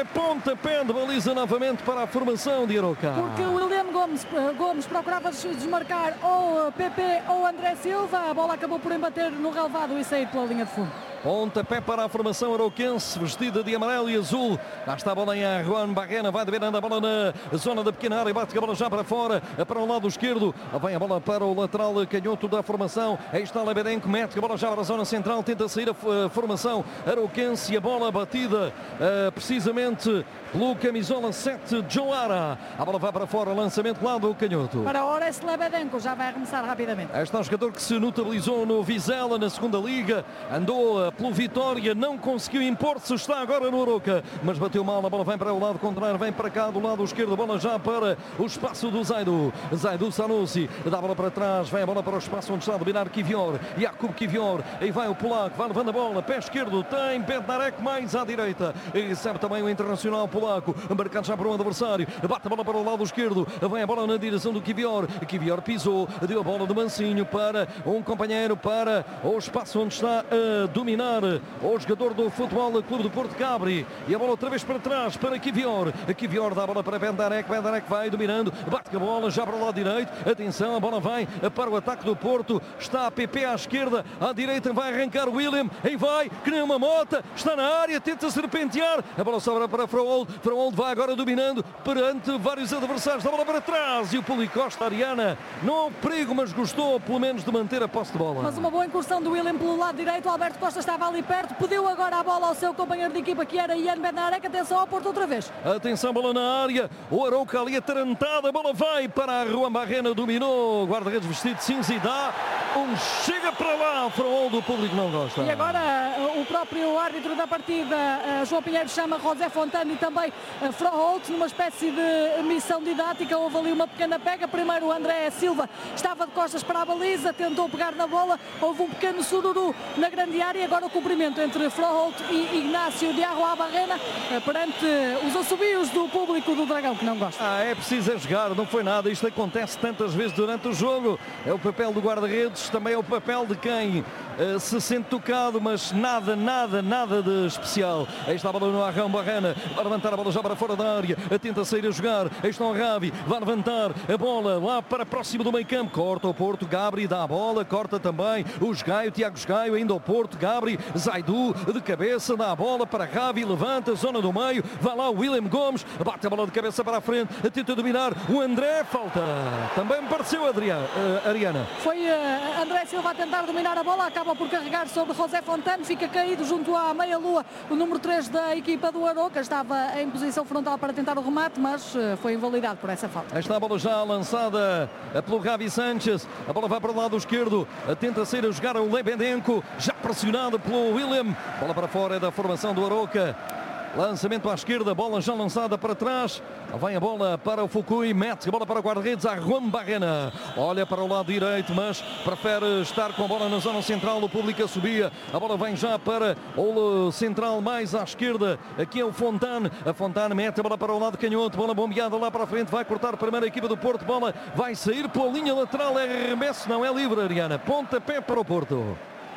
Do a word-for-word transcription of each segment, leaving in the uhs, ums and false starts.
é pontapé de baliza novamente para a formação de Arouca. Porque o William Gomes, Gomes procurava desmarcar ou Pepe ou André Silva. A bola acabou por embater no relvado e sair pela linha de fundo. Pontapé para a formação arauquense, vestida de amarelo e azul. Lá está a bola em Juan Barrena, vai deverando a bola na zona da pequena área, bate a bola já para fora, para o lado esquerdo. Vem a bola para o lateral canhoto da formação. Aí está Lebedenko, mete a bola já para a zona central, tenta sair a formação arauquense e a bola batida uh, precisamente pelo camisola sete, Joara. A bola vai para fora, lançamento lá do canhoto. Para Ores Lebedenko, já vai arremessar rapidamente. Aí está o jogador que se notabilizou no Vizela, na segunda liga, andou pelo Vitória, não conseguiu impor-se, está agora no Arouca, mas bateu mal, a bola vem para o lado contrário, vem para cá do lado esquerdo, a bola já para o espaço do Zaidu, Zaidu Sanusi, dá a bola para trás, vem a bola para o espaço onde está a dominar Kivior, Jakub Kivior, aí vai o polaco, vai levando a bola, pé esquerdo, tem Bednarek mais à direita, e recebe também o internacional polaco, marcado já para um adversário, bate a bola para o lado esquerdo, vem a bola na direção do Kivior, Kivior pisou, deu a bola de mansinho para um companheiro, para o espaço onde está a dominar o jogador do Futebol Clube do Porto, Gabri, e a bola outra vez para trás para Kivior, Kivior dá a bola para Bendarek, Bendarek vai dominando, bate a bola já para o lado direito, atenção, a bola vai para o ataque do Porto, está a P P à esquerda, à direita vai arrancar o William, aí vai, que nem uma mota, está na área, tenta serpentear, a bola sobra para Fraold, Fraold vai agora dominando perante vários adversários, dá a bola para trás e o Puli Costa, Ariana, não houve perigo, mas gostou pelo menos de manter a posse de bola. Mas uma boa incursão do William pelo lado direito, o Alberto Costa estava ali perto, pediu agora a bola ao seu companheiro de equipa que era Ian Bednarek, atenção ao Porto outra vez. Atenção, bola na área, o Arouca ali atarantada, a bola vai para a Juan Barrena, dominou, guarda-redes vestido de cinza e dá um chega para lá, Fraold, o público não gosta. E agora o próprio árbitro da partida, João Pinheiro, chama José Fontana e também Fraold numa espécie de missão didática, houve ali uma pequena pega, primeiro o André Silva estava de costas para a baliza, tentou pegar na bola, houve um pequeno sururu na grande área, agora o cumprimento entre Fraold e Ignácio de Juan Barrena perante os assobios do público do Dragão que não gosta. Ah, é preciso é jogar, não foi nada, isto acontece tantas vezes durante o jogo, é o papel do guarda-redes, também é o papel de quem uh, se sente tocado, mas nada, nada, nada de especial. Aí está a bola no Arrão Barrena, vai levantar a bola já para fora da área, tenta sair a jogar, aí está o Ravi, vai levantar a bola lá para próximo do meio campo, corta o Porto, Gabri dá a bola, corta também o Gaio, Tiago Gaio, ainda o Porto, Gabri, Zaidu de cabeça, dá a bola para Ravi, levanta, zona do meio, vai lá o William Gomes, bate a bola de cabeça para a frente, tenta dominar o André, falta, também me pareceu Adriana, uh, Ariana. Foi uh, André Silva a tentar dominar a bola, acaba por carregar sobre José Fontana, fica caído junto à meia-lua, o número três da equipa do Arouca, estava em posição frontal para tentar o remate, mas uh, foi invalidado por essa falta. Aí está a bola já lançada pelo Ravi Sanchez, a bola vai para o lado esquerdo, tenta sair a jogar o Lebedenko, já pressionado pelo William, bola para fora da formação do Arouca. Lançamento à esquerda, bola já lançada para trás. Vem a bola para o Fukui, mete a bola para o guarda-redes, a Juan Barrena. Olha para o lado direito, mas prefere estar com a bola na zona central. O público subia. A bola vem já para o central mais à esquerda. Aqui é o Fontana. A Fontana mete a bola para o lado canhoto. Bola bombeada lá para a frente. Vai cortar a primeira equipa do Porto. Bola vai sair pela linha lateral. É arremesso, não é livre, Ariana. Pontapé para o Porto.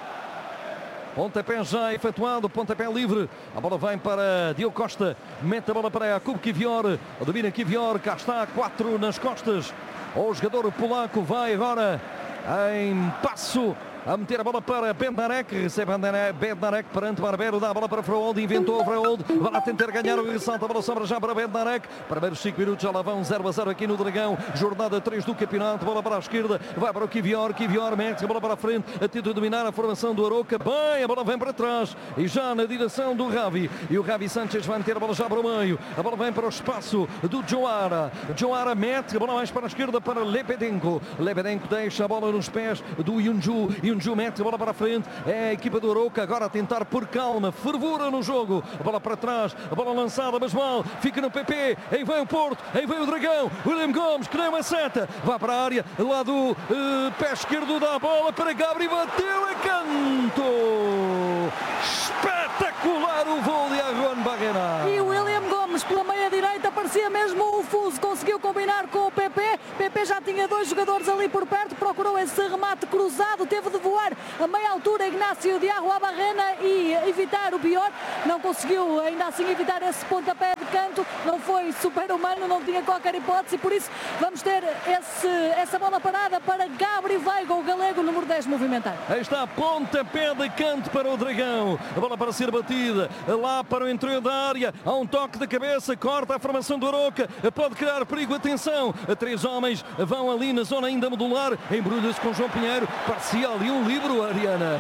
Pontapé já efetuado, pontapé livre. A bola vem para Diogo Costa. Mete a bola para Jakub Kivior. Domina Kivior, cá está, quatro nas costas. O jogador polaco vai agora em passo a meter a bola para Bednarek, recebe Bednarek perante Barbero, dá a bola para Fraold, inventou Fraold, vai lá tentar ganhar o ressalto, a bola sobra já para Bednarek, primeiros cinco minutos já lá vão zero a zero aqui no Dragão, jornada três do campeonato, bola para a esquerda, vai para o Kivior, Kivior mete a bola para a frente, a tenta dominar a formação do Arouca, bem, a bola vem para trás, e já na direção do Ravi, e o Ravi Sanchez vai meter a bola já para o meio, a bola vem para o espaço do Joara, Joara mete a bola mais para a esquerda para Lebedenko, Lebedenko deixa a bola nos pés do Yunju, Yunju mete a bola para a frente, é a equipa do Arouca agora a tentar por calma, fervura no jogo, a bola para trás, a bola lançada, mas mal, fica no P P, aí vem o Porto, aí vem o Dragão, William Gomes, que nem uma seta, vai para a área, lá do uh, pé esquerdo da bola para Gabri, bateu a canto, espetacular o voo de Juan Barrena. E o William Gomes pela meia direita direita, parecia mesmo o Fuso, conseguiu combinar com o P P. P P já tinha dois jogadores ali por perto, procurou esse remate cruzado, teve de voar a meia altura Ignacio de Arruabarrena e evitar o pior. Não conseguiu ainda assim evitar esse pontapé de canto, não foi super-humano, não tinha qualquer hipótese, por isso vamos ter esse, essa bola parada para Gabri Veiga, o galego número dez movimentar. Aí está, pontapé de canto para o Dragão, a bola para ser batida, lá para o interior da área, há um toque de cabeça, corta a formação do Aroca, pode criar perigo, atenção, três homens vão ali na zona ainda modular, embrulha-se com João Pinheiro, parecia ali um livro, Ariana.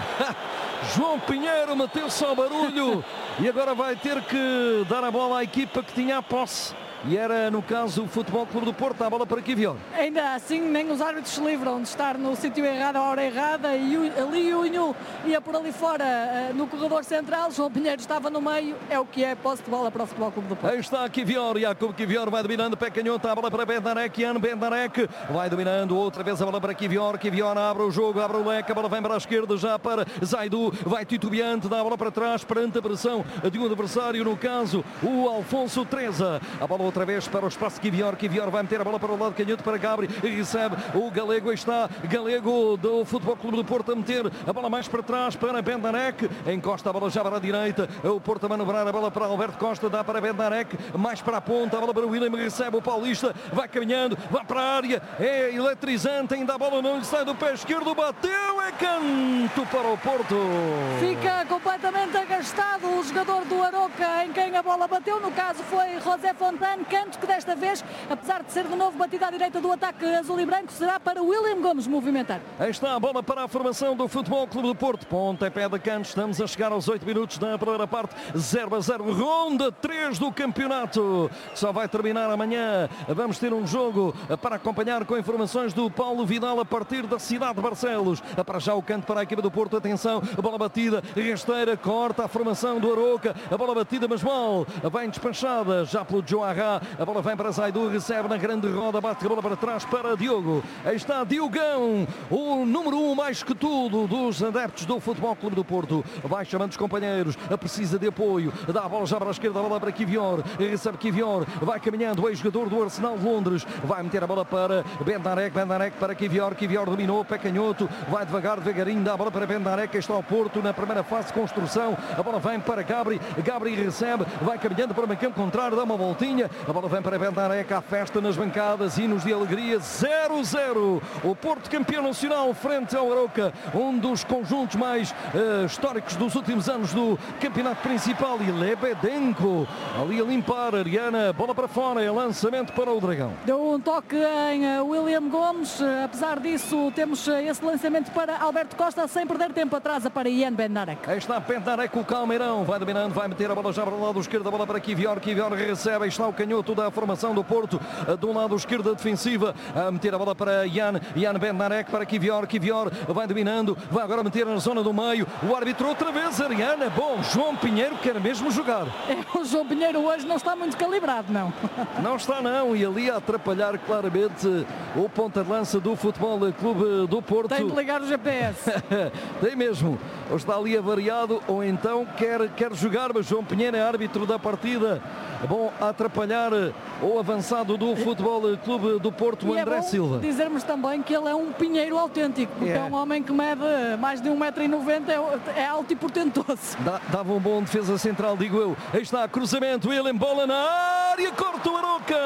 João Pinheiro meteu só barulho e agora vai ter que dar a bola à equipa que tinha a posse. E era, no caso, o Futebol Clube do Porto, a bola para Quivior. Ainda assim, nem os árbitros se livram de estar no sítio errado, à hora errada, e o, ali o Inhu ia por ali fora, no corredor central, João Pinheiro estava no meio, é o que é, posse de bola para o Futebol Clube do Porto. Aí está Quivior, Jacob Quivior vai dominando, pé canhoto, a bola para Bednarek, Ian Bednarek, vai dominando, outra vez a bola para Quivior, Quivior abre o jogo, abre o leque, a bola vem para a esquerda, já para Zaidu, vai titubeante, dá a bola para trás, perante a pressão de um adversário, no caso, o Alfonso Treza, a bola outra vez para o espaço Quivior, Quivior vai meter a bola para o lado canhoto para Gabri, recebe o Galego, está Galego do Futebol Clube do Porto a meter a bola mais para trás para Bednarek, encosta a bola já para a direita, o Porto a manobrar a bola para Alberto Costa, dá para Bednarek, mais para a ponta, a bola para o William, recebe o Paulista, vai caminhando, vai para a área, é eletrizante, ainda a bola não lhe sai do pé esquerdo, bateu, é canto para o Porto. Fica completamente agastado o jogador do Aroca em quem a bola bateu, no caso foi José Fontane, canto que desta vez, apesar de ser de novo batida à direita do ataque azul e branco, será para William Gomes movimentar. Aí está a bola para a formação do Futebol Clube do Porto, pontapé de canto, estamos a chegar aos oito minutos da primeira parte, zero a zero, ronda três do campeonato, só vai terminar amanhã, vamos ter um jogo para acompanhar com informações do Paulo Vidal a partir da cidade de Barcelos, para já o canto para a equipa do Porto, atenção, a bola batida, rasteira, corta a formação do Aroca, a bola batida mas mal, bem despachada já pelo Joarra, a bola vem para Zaidu, recebe na grande roda, bate a bola para trás para Diogo. Aí está Diogão, o número um mais que tudo dos adeptos do Futebol Clube do Porto. Vai chamando os companheiros, precisa de apoio, dá a bola já para a esquerda, a bola para Quivior, recebe Quivior, vai caminhando, o ex-jogador do Arsenal de Londres, vai meter a bola para Bednarek, Bednarek para Quivior, Quivior dominou, pé canhoto, vai devagar, devagarinho, dá a bola para Bednarek, está ao Porto na primeira fase de construção, a bola vem para Gabri, Gabri recebe, vai caminhando para o meio campo contrário, dá uma voltinha, a bola vem para Bednarek, a festa nas bancadas, hinos de alegria, zero a zero. O Porto campeão nacional frente ao Aroca, um dos conjuntos mais uh, históricos dos últimos anos do campeonato principal. E Lebedenko ali a limpar, Ariana, bola para fora, é lançamento para o Dragão. Deu um toque em uh, William Gomes, uh, apesar disso temos uh, esse lançamento para Alberto Costa, sem perder tempo atrás para Ian Bednarek. Aí está Bednarek, o Calmeirão, vai dominando, vai meter a bola já para o lado esquerdo, a bola para Quivior, Quivior recebe, aí está o canhoto da formação do Porto, do lado esquerdo defensiva, a meter a bola para Ian, Ian Bednarek para Quivior, Quivior vai dominando, vai agora meter na zona do meio, o árbitro outra vez, Ariana, bom, João Pinheiro quer mesmo jogar. É, o João Pinheiro hoje não está muito calibrado, não. Não está não, e ali a atrapalhar claramente o ponta de lança do Futebol Clube do Porto. Tem de ligar o G P S. Tem mesmo, ou está ali avariado, ou então quer, quer jogar, mas João Pinheiro é árbitro da partida. Bom, a atrapalhar o avançado do Futebol Clube do Porto, e André é Silva. Dizermos também que ele é um pinheiro autêntico, porque é, é um homem que mede mais de um metro e noventa, é, é alto e portentoso. Dá, dava um bom defesa central, digo eu. Aí está, cruzamento, ele em bola na área, corta o Aroca.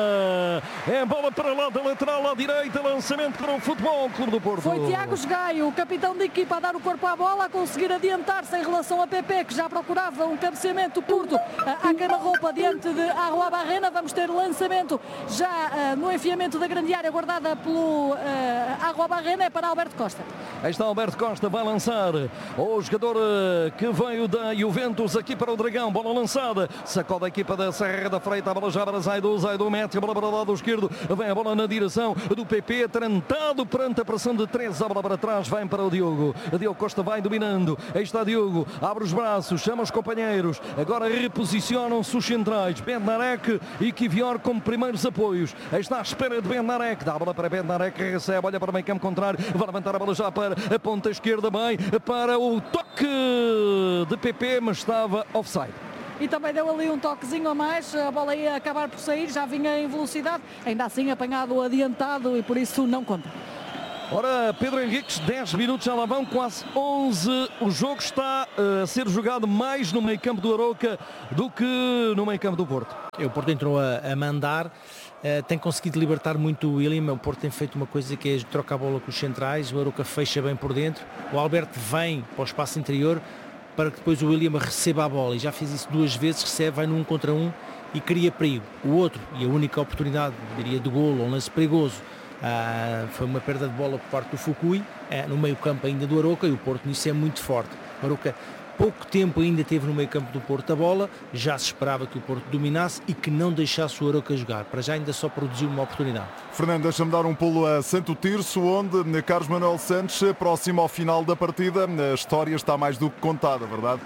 É bola para lá da lateral à direita, lançamento para o Futebol Clube do Porto. Foi Tiago Gaio, o capitão da equipa, a dar o corpo à bola, a conseguir adiantar-se em relação a P P, que já procurava um cabeceamento curto à queima-roupa diante de Arruabarrena. Vamos ter lançamento já uh, no enfiamento da grande área, guardada pelo uh, Arruabarrena, é para Alberto Costa. Aí está Alberto Costa, vai lançar o jogador uh, que veio da Juventus aqui para o Dragão, bola lançada, sacode a equipa da Serra da Freita, a bola já para Zaidu, Zaidu mete a bola para o lado esquerdo, vem a bola na direção do P P, trantado perante a pressão de três, a bola para trás, vem para o Diogo, Diogo Costa vai dominando, aí está Diogo, abre os braços, chama os companheiros, agora reposicionam-se os centrais, Bednarek e Quivior como primeiros apoios, aí está à espera de Bednarek, dá a bola para Bednarek, recebe, olha para o meio campo contrário, vai levantar a bola já para a ponta esquerda, bem para o toque de P P, mas estava offside. e também deu ali um toquezinho a mais, a bola ia acabar por sair, já vinha em velocidade, ainda assim apanhado adiantado e por isso não conta. Ora, Pedro Henriques, dez minutos já lá vão, quase onze. O jogo está uh, a ser jogado mais no meio-campo do Arouca do que no meio-campo do Porto. O Porto entrou a, a mandar, uh, tem conseguido libertar muito o William. O Porto tem feito uma coisa que é trocar a bola com os centrais, o Arouca fecha bem por dentro, o Alberto vem para o espaço interior para que depois o William receba a bola, e já fez isso duas vezes, recebe, vai num contra um e cria perigo. O outro, e a única oportunidade, diria, de golo, um lance perigoso, Uh, foi uma perda de bola por parte do Fukui, uh, no meio campo ainda do Arouca, e o Porto nisso é muito forte. O Arouca pouco tempo ainda teve no meio campo do Porto a bola, já se esperava que o Porto dominasse e que não deixasse o Arouca jogar. Para já ainda só produziu uma oportunidade. Fernando, deixa-me dar um pulo a Santo Tirso, onde Carlos Manuel Santos, próximo ao final da partida, a história está mais do que contada, verdade?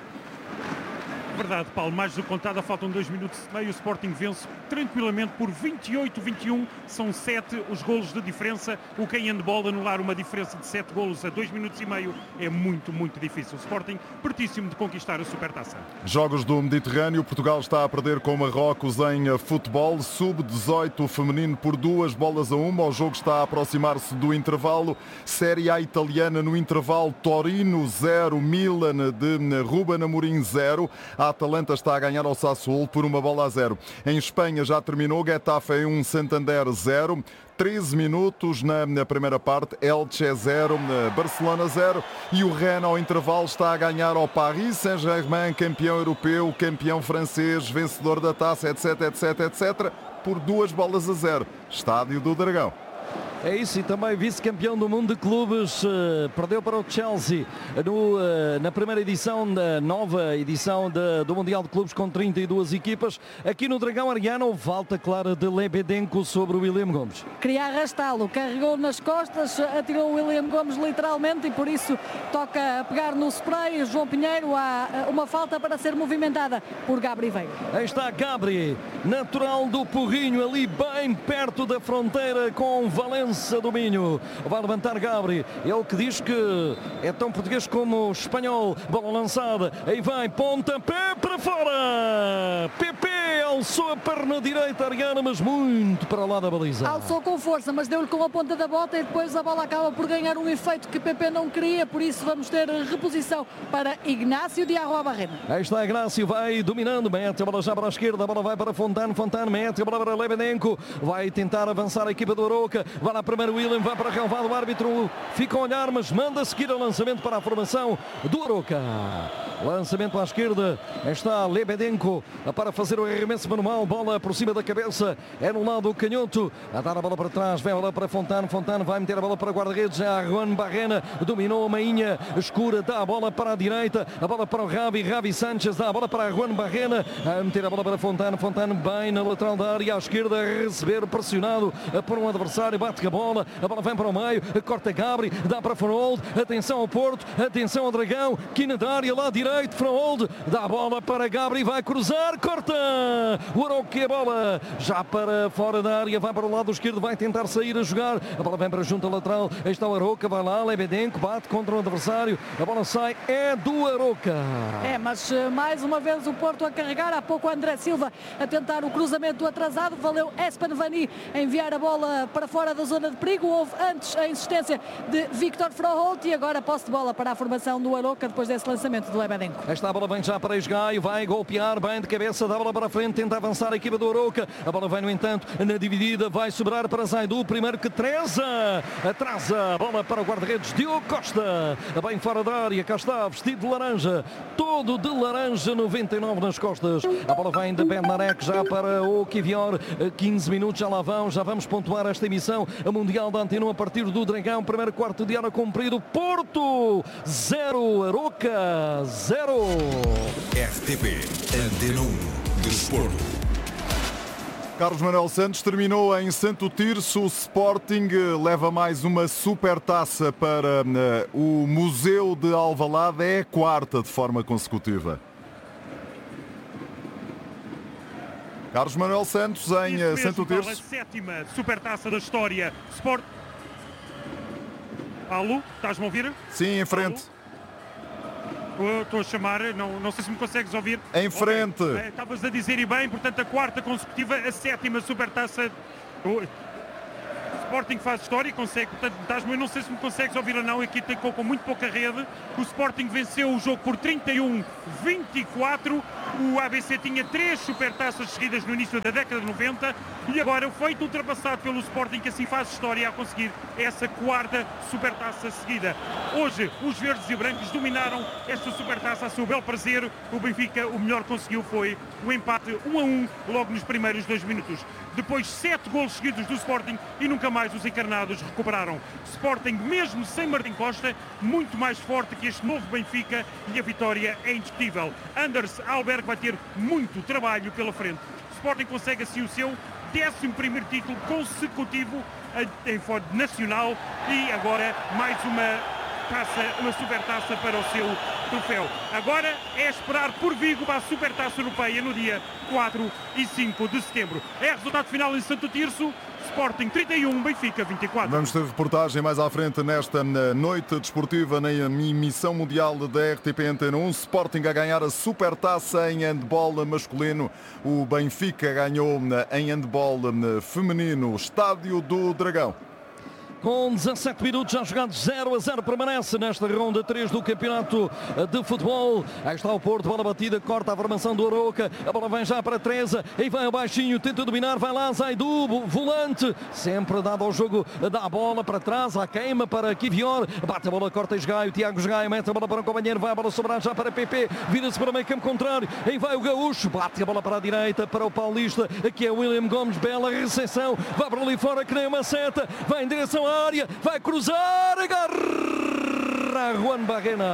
Verdade, Paulo, mais do que contada, faltam dois minutos e meio, o Sporting vence tranquilamente por vinte e oito a vinte e um, são sete os golos de diferença. O que em handball anular uma diferença de sete golos a dois minutos e meio é muito, muito difícil. O Sporting pertíssimo de conquistar a Supertaça. Jogos do Mediterrâneo, Portugal está a perder com Marrocos em futebol, sub dezoito feminino por duas bolas a uma, o jogo está a aproximar-se do intervalo. Série A italiana no intervalo, Torino zero, Milan de Ruben Amorim zero. A Atalanta está a ganhar ao Sassuolo por uma bola a zero. Em Espanha já terminou, Getafe um, Santander zero. treze minutos na, na primeira parte, Elche zero, Barcelona zero. E o Rennes ao intervalo está a ganhar ao Paris Saint-Germain, campeão europeu, campeão francês, vencedor da taça, etc, etc, etc, por duas bolas a zero. Estádio do Dragão. É isso, e também vice-campeão do mundo de clubes, uh, perdeu para o Chelsea no, uh, na primeira edição, da nova edição de, do Mundial de Clubes com trinta e duas equipas. Aqui no Dragão Ariano, volta clara de Lebedenko sobre o William Gomes. Queria arrastá-lo, carregou nas costas, atirou o William Gomes literalmente e por isso toca a pegar no spray. João Pinheiro, há uma falta para ser movimentada por Gabri Veiga. Aí está Gabri, natural do Porrinho, ali bem perto da fronteira com Valência do Minho. Vai levantar Gabri, ele que diz que é tão português como espanhol. Bola lançada, aí vai, pontapé para fora. Pepe alçou a perna direita, Ariana, mas muito para lá da baliza. Alçou com força, mas deu-lhe com a ponta da bota e depois a bola acaba por ganhar um efeito que Pepe não queria, por isso vamos ter reposição para Ignácio de Arroa Barrena. Aí está Ignácio, vai dominando, mete a bola já para a esquerda, a bola vai para Fontano, Fontano mete a bola para Lebedenko, vai tentar avançar a equipa do Arouca, vai lá primeiro William, vai para relevado, o árbitro fica a olhar, mas manda seguir o lançamento para a formação do Arouca. Lançamento à esquerda, está Lebedenko para fazer o arremesso manual, bola por cima da cabeça, é no lado canhoto, a dar a bola para trás, vem a bola para Fontano, Fontano vai meter a bola para guarda-redes, já a Juan Barrena dominou a mainha escura, dá a bola para a direita, a bola para o Ravi, Ravi Sanchez, dá a bola para a Juan Barrena, a meter a bola para Fontano, Fontano bem na lateral da área, à esquerda, a receber, pressionado por um adversário, bate a bola, a bola vem para o meio, corta Gabri, dá para Frohold, atenção ao Porto, atenção ao Dragão, quina da área, lá direito, Frohold, dá a bola para Gabri, vai cruzar, corta o Arouca, a bola já para fora da área, vai para o lado esquerdo, vai tentar sair a jogar, a bola vem para a junta lateral, aí está o Arouca, vai lá, Lebedenko, bate contra o adversário, a bola sai, é do Arouca. É, mas mais uma vez o Porto a carregar, há pouco André Silva a tentar o cruzamento atrasado, valeu Espen Vani enviar a bola para fora da zona de perigo, houve antes a insistência de Victor Froholt e agora posse de bola para a formação do Arouca depois desse lançamento do Lebedenko. Esta bola vem já para Esgaio, vai golpear bem de cabeça, dá a bola para a frente, tenta avançar a equipa do Arouca, a bola vem no entanto na dividida, vai sobrar para Zaidu, primeiro que Teresa, atrasa a bola para o guarda-redes Diogo Costa, bem fora da área, cá está, vestido de laranja, todo de laranja, noventa e nove nas costas, a bola vem de Bernarek já para o Kivior, quinze minutos já lá vão, já vamos pontuar esta emissão, a Mundial da Antena a partir do Dragão, primeiro quarto de hora cumprido, Porto zero, Arouca zero. R T P Antena um Desporto. Carlos Manuel Santos terminou em Santo Tirso. O Sporting leva mais uma supertaça para uh, o Museu de Alvalade. É a quarta de forma consecutiva. Carlos Manuel Santos em Isso Santo mesmo, Tirso. A sétima supertaça da história. Sport. Alô, estás-me a ouvir? Sim, em frente. Alô? Estou a chamar, não, não sei se me consegues ouvir. Em frente. Okay. Estavas a dizer e bem, portanto a quarta consecutiva, a sétima supertaça. O Sporting faz história e consegue, portanto, eu não sei se me consegues ouvir ou não, aqui tem com, com muito pouca rede. O Sporting venceu o jogo por trinta e um a vinte e quatro. O A B C tinha três supertaças seguidas no início da década de noventa e agora foi ultrapassado pelo Sporting, que assim faz história a conseguir essa quarta supertaça seguida. Hoje os verdes e brancos dominaram esta supertaça a seu bel prazer. O Benfica, o melhor conseguiu foi o empate um a um logo nos primeiros dois minutos. Depois sete golos seguidos do Sporting e nunca mais os encarnados recuperaram. Sporting, mesmo sem Martim Costa, muito mais forte que este novo Benfica, e a vitória é indiscutível. Anders Alberg vai ter muito trabalho pela frente. Sporting consegue assim o seu décimo primeiro título consecutivo em fórum nacional e agora mais uma taça, uma supertaça para o seu troféu. Agora é esperar por Vigo para a supertaça europeia no dia quatro e cinco de setembro. É resultado final em Santo Tirso. Sporting trinta e um, Benfica vinte e quatro. Vamos ter reportagem mais à frente nesta noite desportiva na emissão mundial da R T P Antena um. Sporting a ganhar a supertaça em handball masculino. O Benfica ganhou em handball feminino. Estádio do Dragão. Com dezassete minutos já jogados, zero a zero permanece nesta ronda três do campeonato de futebol. Aí está o Porto, bola batida, corta a formação do Arouca, a bola vem já para Teresa, e vai abaixinho, tenta dominar, vai lá Zaidu, volante, sempre dado ao jogo, dá a bola para trás, a queima para Kivior, bate a bola, corta Esgaio, Tiago Esgaio, mete a bola para o companheiro, vai a bola sobrar já para P P, vira-se para o meio campo contrário, aí vai o Gaúcho, bate a bola para a direita, para o Paulista, aqui é o William Gomes, bela recepção, vai para ali fora que nem uma seta, vai em direção à área, vai cruzar, agarra Juan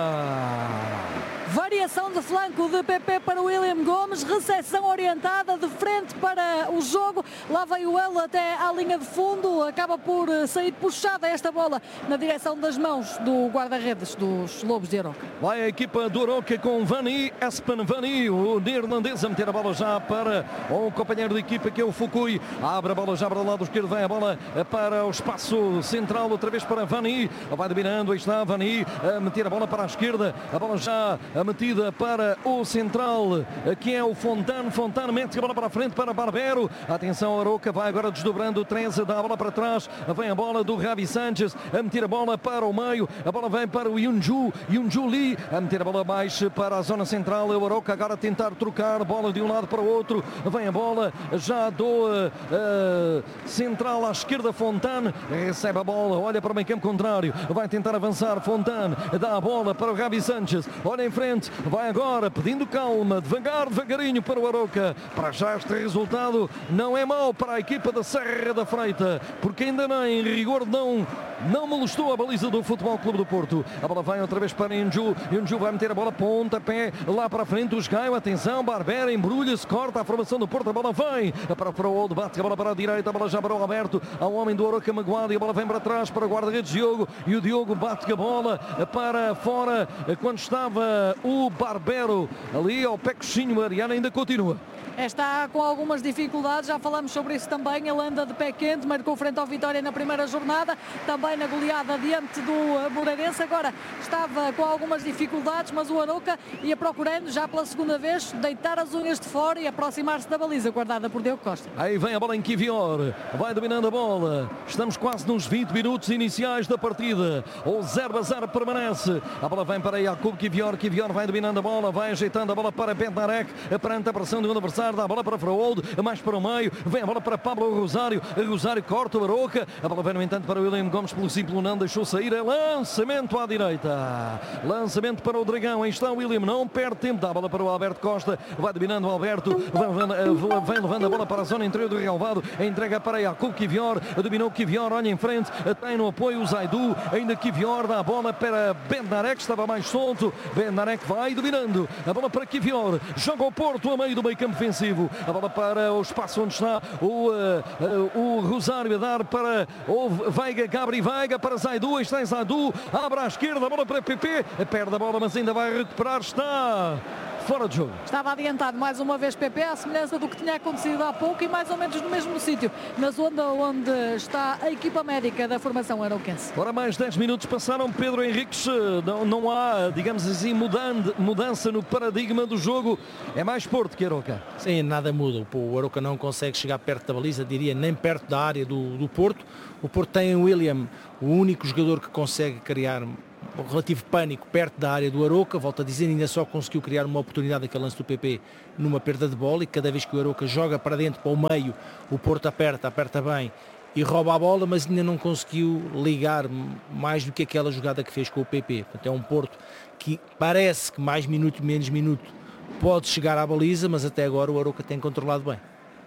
Barrena. Variação de flanco de P P para o William Gomes, recepção orientada de frente para o jogo, lá veio ele até à linha de fundo, acaba por sair puxada esta bola na direção das mãos do guarda-redes dos Lobos de Arouca. Vai a equipa do Arouca com Vani, Espen Vani, o neerlandês, a meter a bola já para o companheiro de equipa que é o Fukui, abre a bola já para o lado esquerdo, vem a bola para o espaço central, outra vez para Vani, vai dominando, aí está Vani, a meter a bola para a esquerda, a bola já a metida para o central, que é o Fontano. Fontano mete a bola para a frente para Barbero. Atenção, Arouca vai agora desdobrando. Treze dá a bola para trás. Vem a bola do Javi Sanchez a meter a bola para o meio. A bola vem para o Yunju. Yunju Lee a meter a bola mais para a zona central. O Arouca agora a tentar trocar bola de um lado para o outro. Vem a bola já do uh, uh, central à esquerda. Fontano recebe a bola. Olha para o meio campo contrário. Vai tentar avançar. Fontano dá a bola para o Javi Sanchez. Olha em frente. Vai agora pedindo calma, devagar, devagarinho para o Arouca. Para já este resultado não é mau para a equipa da Serra da Freita, porque ainda não, em rigor não, não molestou a baliza do Futebol Clube do Porto. A bola vai outra vez para Yunju. Yunju vai meter a bola pontapé lá para a frente. Os Gaio, atenção, Barbera embrulha-se, corta a formação do Porto. A bola vem para o Fraude, bate a bola para a direita, a bola já para o Alberto, ao homem do Arouca magoado, e a bola vem para trás para o guarda-redes Diogo, e o Diogo bate a bola para fora quando estava o Barbero ali ao pé coxinho. Mariana ainda continua. Está com algumas dificuldades, já falamos sobre isso também. Ele anda de pé quente, marcou frente ao Vitória na primeira jornada, também na goleada diante do Moreirense. Agora estava com algumas dificuldades, mas o Arouca ia procurando já pela segunda vez deitar as unhas de fora e aproximar-se da baliza guardada por Diogo Costa. Aí vem a bola em Kivior, vai dominando a bola. Estamos quase nos vinte minutos iniciais da partida. O zero a zero permanece. A bola vem para Jakub Kivior. Kivior vai dominando a bola, vai ajeitando a bola para Bednarek, perante a pressão do adversário. Dá a bola para Fraude, mais para o meio, vem a bola para Pablo Rosário, Rosário corta o Arouca, a bola vem no entanto para o William Gomes, pelo simples não deixou sair, é lançamento à direita, lançamento para o Dragão, aí está o William, não perde tempo, dá a bola para o Alberto Costa, vai dominando o Alberto, vem, vem levando a bola para a zona interior do relvado, entrega para Jakub Kivior, dominou Kivior, olha em frente, tem no apoio o Zaidu, ainda Kivior, dá a bola para Bednarek, estava mais solto, Bednarek vai dominando, a bola para Kivior, joga o Porto a meio do meio campo ofensivo. A bola para o espaço onde está o, uh, uh, o Rosário a dar para o Veiga, Gabri Veiga para Zaidu, está em Zaidu, abre à esquerda, a bola para P P, perde a bola mas ainda vai recuperar, está fora de jogo. Estava adiantado mais uma vez P P, à semelhança do que tinha acontecido há pouco e mais ou menos no mesmo sítio, na zona onde está a equipa médica da formação arauquense. Ora, mais dez minutos passaram. Pedro Henriques, não, não há, digamos assim, mudan- mudança no paradigma do jogo. É mais Porto que Arouca. Sim, nada muda. O Arouca não consegue chegar perto da baliza, diria nem perto da área do, do Porto. O Porto tem o William, o único jogador que consegue criar um relativo pânico perto da área do Arouca. Volto a dizer, ainda só conseguiu criar uma oportunidade daquele lance do P P numa perda de bola, e cada vez que o Arouca joga para dentro, para o meio, o Porto aperta, aperta bem e rouba a bola, mas ainda não conseguiu ligar mais do que aquela jogada que fez com o P P. Portanto, é um Porto que parece que mais minuto, menos minuto pode chegar à baliza, mas até agora o Arouca tem controlado bem.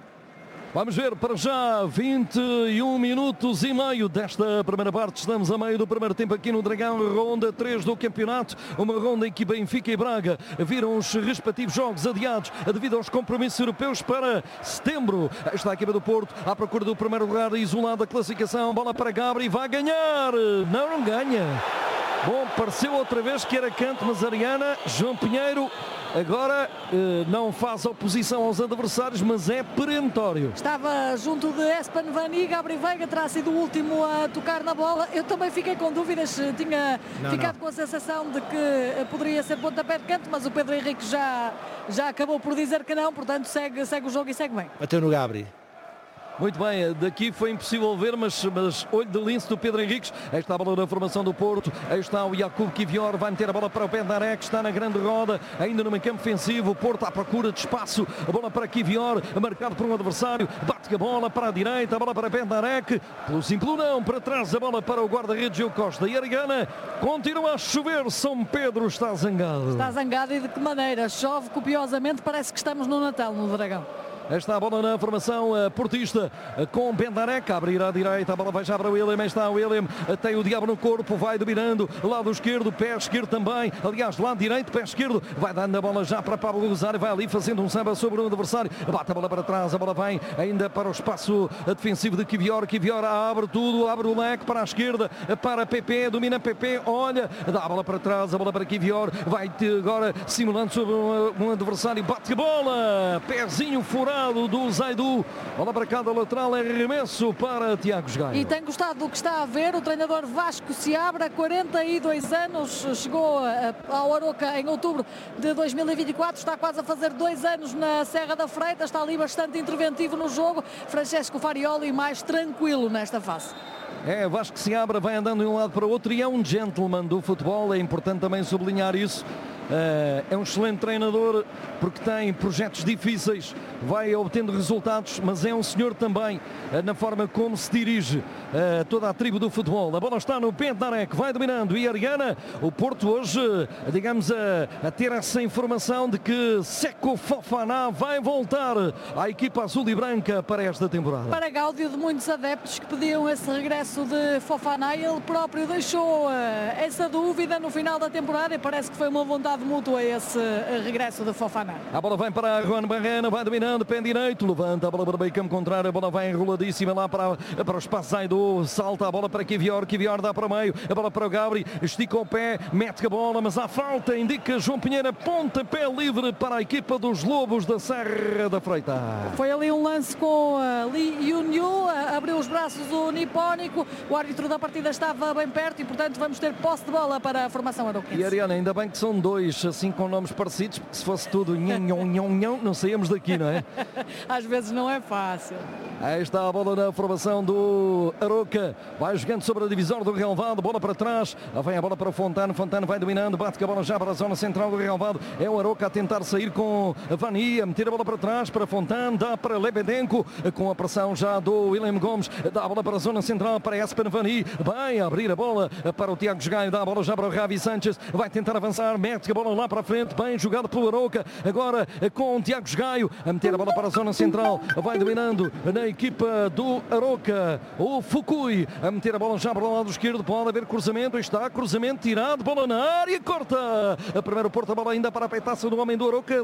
Vamos ver, para já vinte e um minutos e meio desta primeira parte. Estamos a meio do primeiro tempo aqui no Dragão, ronda três do campeonato. Uma ronda em que Benfica e Braga viram os respectivos jogos adiados devido aos compromissos europeus para setembro. Está a equipa do Porto à procura do primeiro lugar, isolado da classificação. Bola para Gabri, vai ganhar. Não, não ganha. Bom, pareceu outra vez que era canto, mas Ariana, João Pinheiro agora eh, não faz oposição aos adversários, mas é perentório. Estava junto de Espan Vani, Gabri Veiga terá sido o último a tocar na bola. Eu também fiquei com dúvidas, tinha não, ficado não. com a sensação de que poderia ser pontapé de canto, mas o Pedro Henrique já, já acabou por dizer que não, portanto segue, segue o jogo e segue bem. Bateu no Gabri. Muito bem, daqui foi impossível ver, mas, mas olho de lince do Pedro Henriques. Aí está a bola da formação do Porto. Aí está o Jakub Kivior, vai meter a bola para o Bendarek, que está na grande roda, ainda no meio campo ofensivo. O Porto à procura de espaço. A bola para Kivior, marcado por um adversário. Bate a bola para a direita, a bola para Bendarek. Pelo simples não, para trás a bola para o guarda-redes Gil Costa. E Aragana continua a chover. São Pedro está zangado. Está zangado, e de que maneira? Chove copiosamente, parece que estamos no Natal no Dragão. Está a bola na formação uh, portista uh, com Bendarek, a abrir à direita, a bola vai já para o William, aí está o William, uh, tem o diabo no corpo, vai dominando, lado esquerdo, pé esquerdo também, aliás, lado direito, pé esquerdo, vai dando a bola já para Pablo Rosário, vai ali fazendo um samba sobre o adversário, bate a bola para trás, a bola vem ainda para o espaço defensivo de Kivior, Kivior abre tudo, abre o leque para a esquerda, para P P, domina P P, olha, dá a bola para trás, a bola para Kivior, vai agora simulando sobre um, um adversário, bate a bola, pezinho furado do Zaidu, bola para cada lateral, é remesso para Tiago Gaio. E tem gostado do que está a ver o treinador Vasco Seabra, quarenta e dois anos, chegou ao Arouca em outubro de dois mil e vinte e quatro, está quase a fazer dois anos na Serra da Freita, está ali bastante interventivo no jogo. Francesco Farioli mais tranquilo nesta fase. É, Vasco Seabra vai andando de um lado para o outro e é um gentleman do futebol, é importante também sublinhar isso. Uh, é um excelente treinador porque tem projetos difíceis, vai obtendo resultados, mas é um senhor também uh, na forma como se dirige uh, toda a tribo do futebol. A bola está no Bendarek, vai dominando e Ariana, o Porto hoje, uh, digamos, uh, a ter essa informação de que Seko Fofana vai voltar à equipa azul e branca para esta temporada. Para gáudio de muitos adeptos que pediam esse regresso de Fofana, ele próprio deixou uh, essa dúvida no final da temporada e parece que foi uma vontade mútua esse regresso de Fofana. A bola vem para Juan Barrena, vai dominando, pé direito, levanta a bola para o meio campo contrário, a bola vai enroladíssima lá para, para o espaço Zaidu, salta a bola para Kivior, Kivior dá para o meio, a bola para o Gabri, estica o pé, mete a bola, mas há falta, indica João Pinheiro, pontapé livre para a equipa dos Lobos da Serra da Freita. Foi ali um lance com uh, Lee Yun-Yu, uh, abriu os braços o nipónico, o árbitro da partida estava bem perto e portanto vamos ter posse de bola para a formação arauquense. E Ariana, ainda bem que são dois assim com nomes parecidos, porque se fosse tudo nhão, nhão, nhão, nhão, não saíamos daqui, não é? Às vezes não é fácil. Aí está a bola na formação do Arouca, vai jogando sobre a divisão do relvado, bola para trás, vem a bola para o Fontano, Fontano vai dominando, bate com a bola já para a zona central do relvado, é o Arouca a tentar sair com a Vani, a meter a bola para trás para Fontano, dá para Lebedenko, com a pressão já do William Gomes, dá a bola para a zona central para Espen Vani, vai abrir a bola para o Tiago Gaio, dá a bola já para o Ravi Sanchez, vai tentar avançar, mete a bola lá para a frente, bem jogado pelo Arouca, agora com o Tiago Gaio, a meter a bola para a zona central, vai dominando na equipa do Arouca, o Fukui, a meter a bola já para o lado esquerdo, pode haver cruzamento, está cruzamento tirado, bola na área, corta, a primeiro porta a bola ainda para a peitaça do homem do Arouca,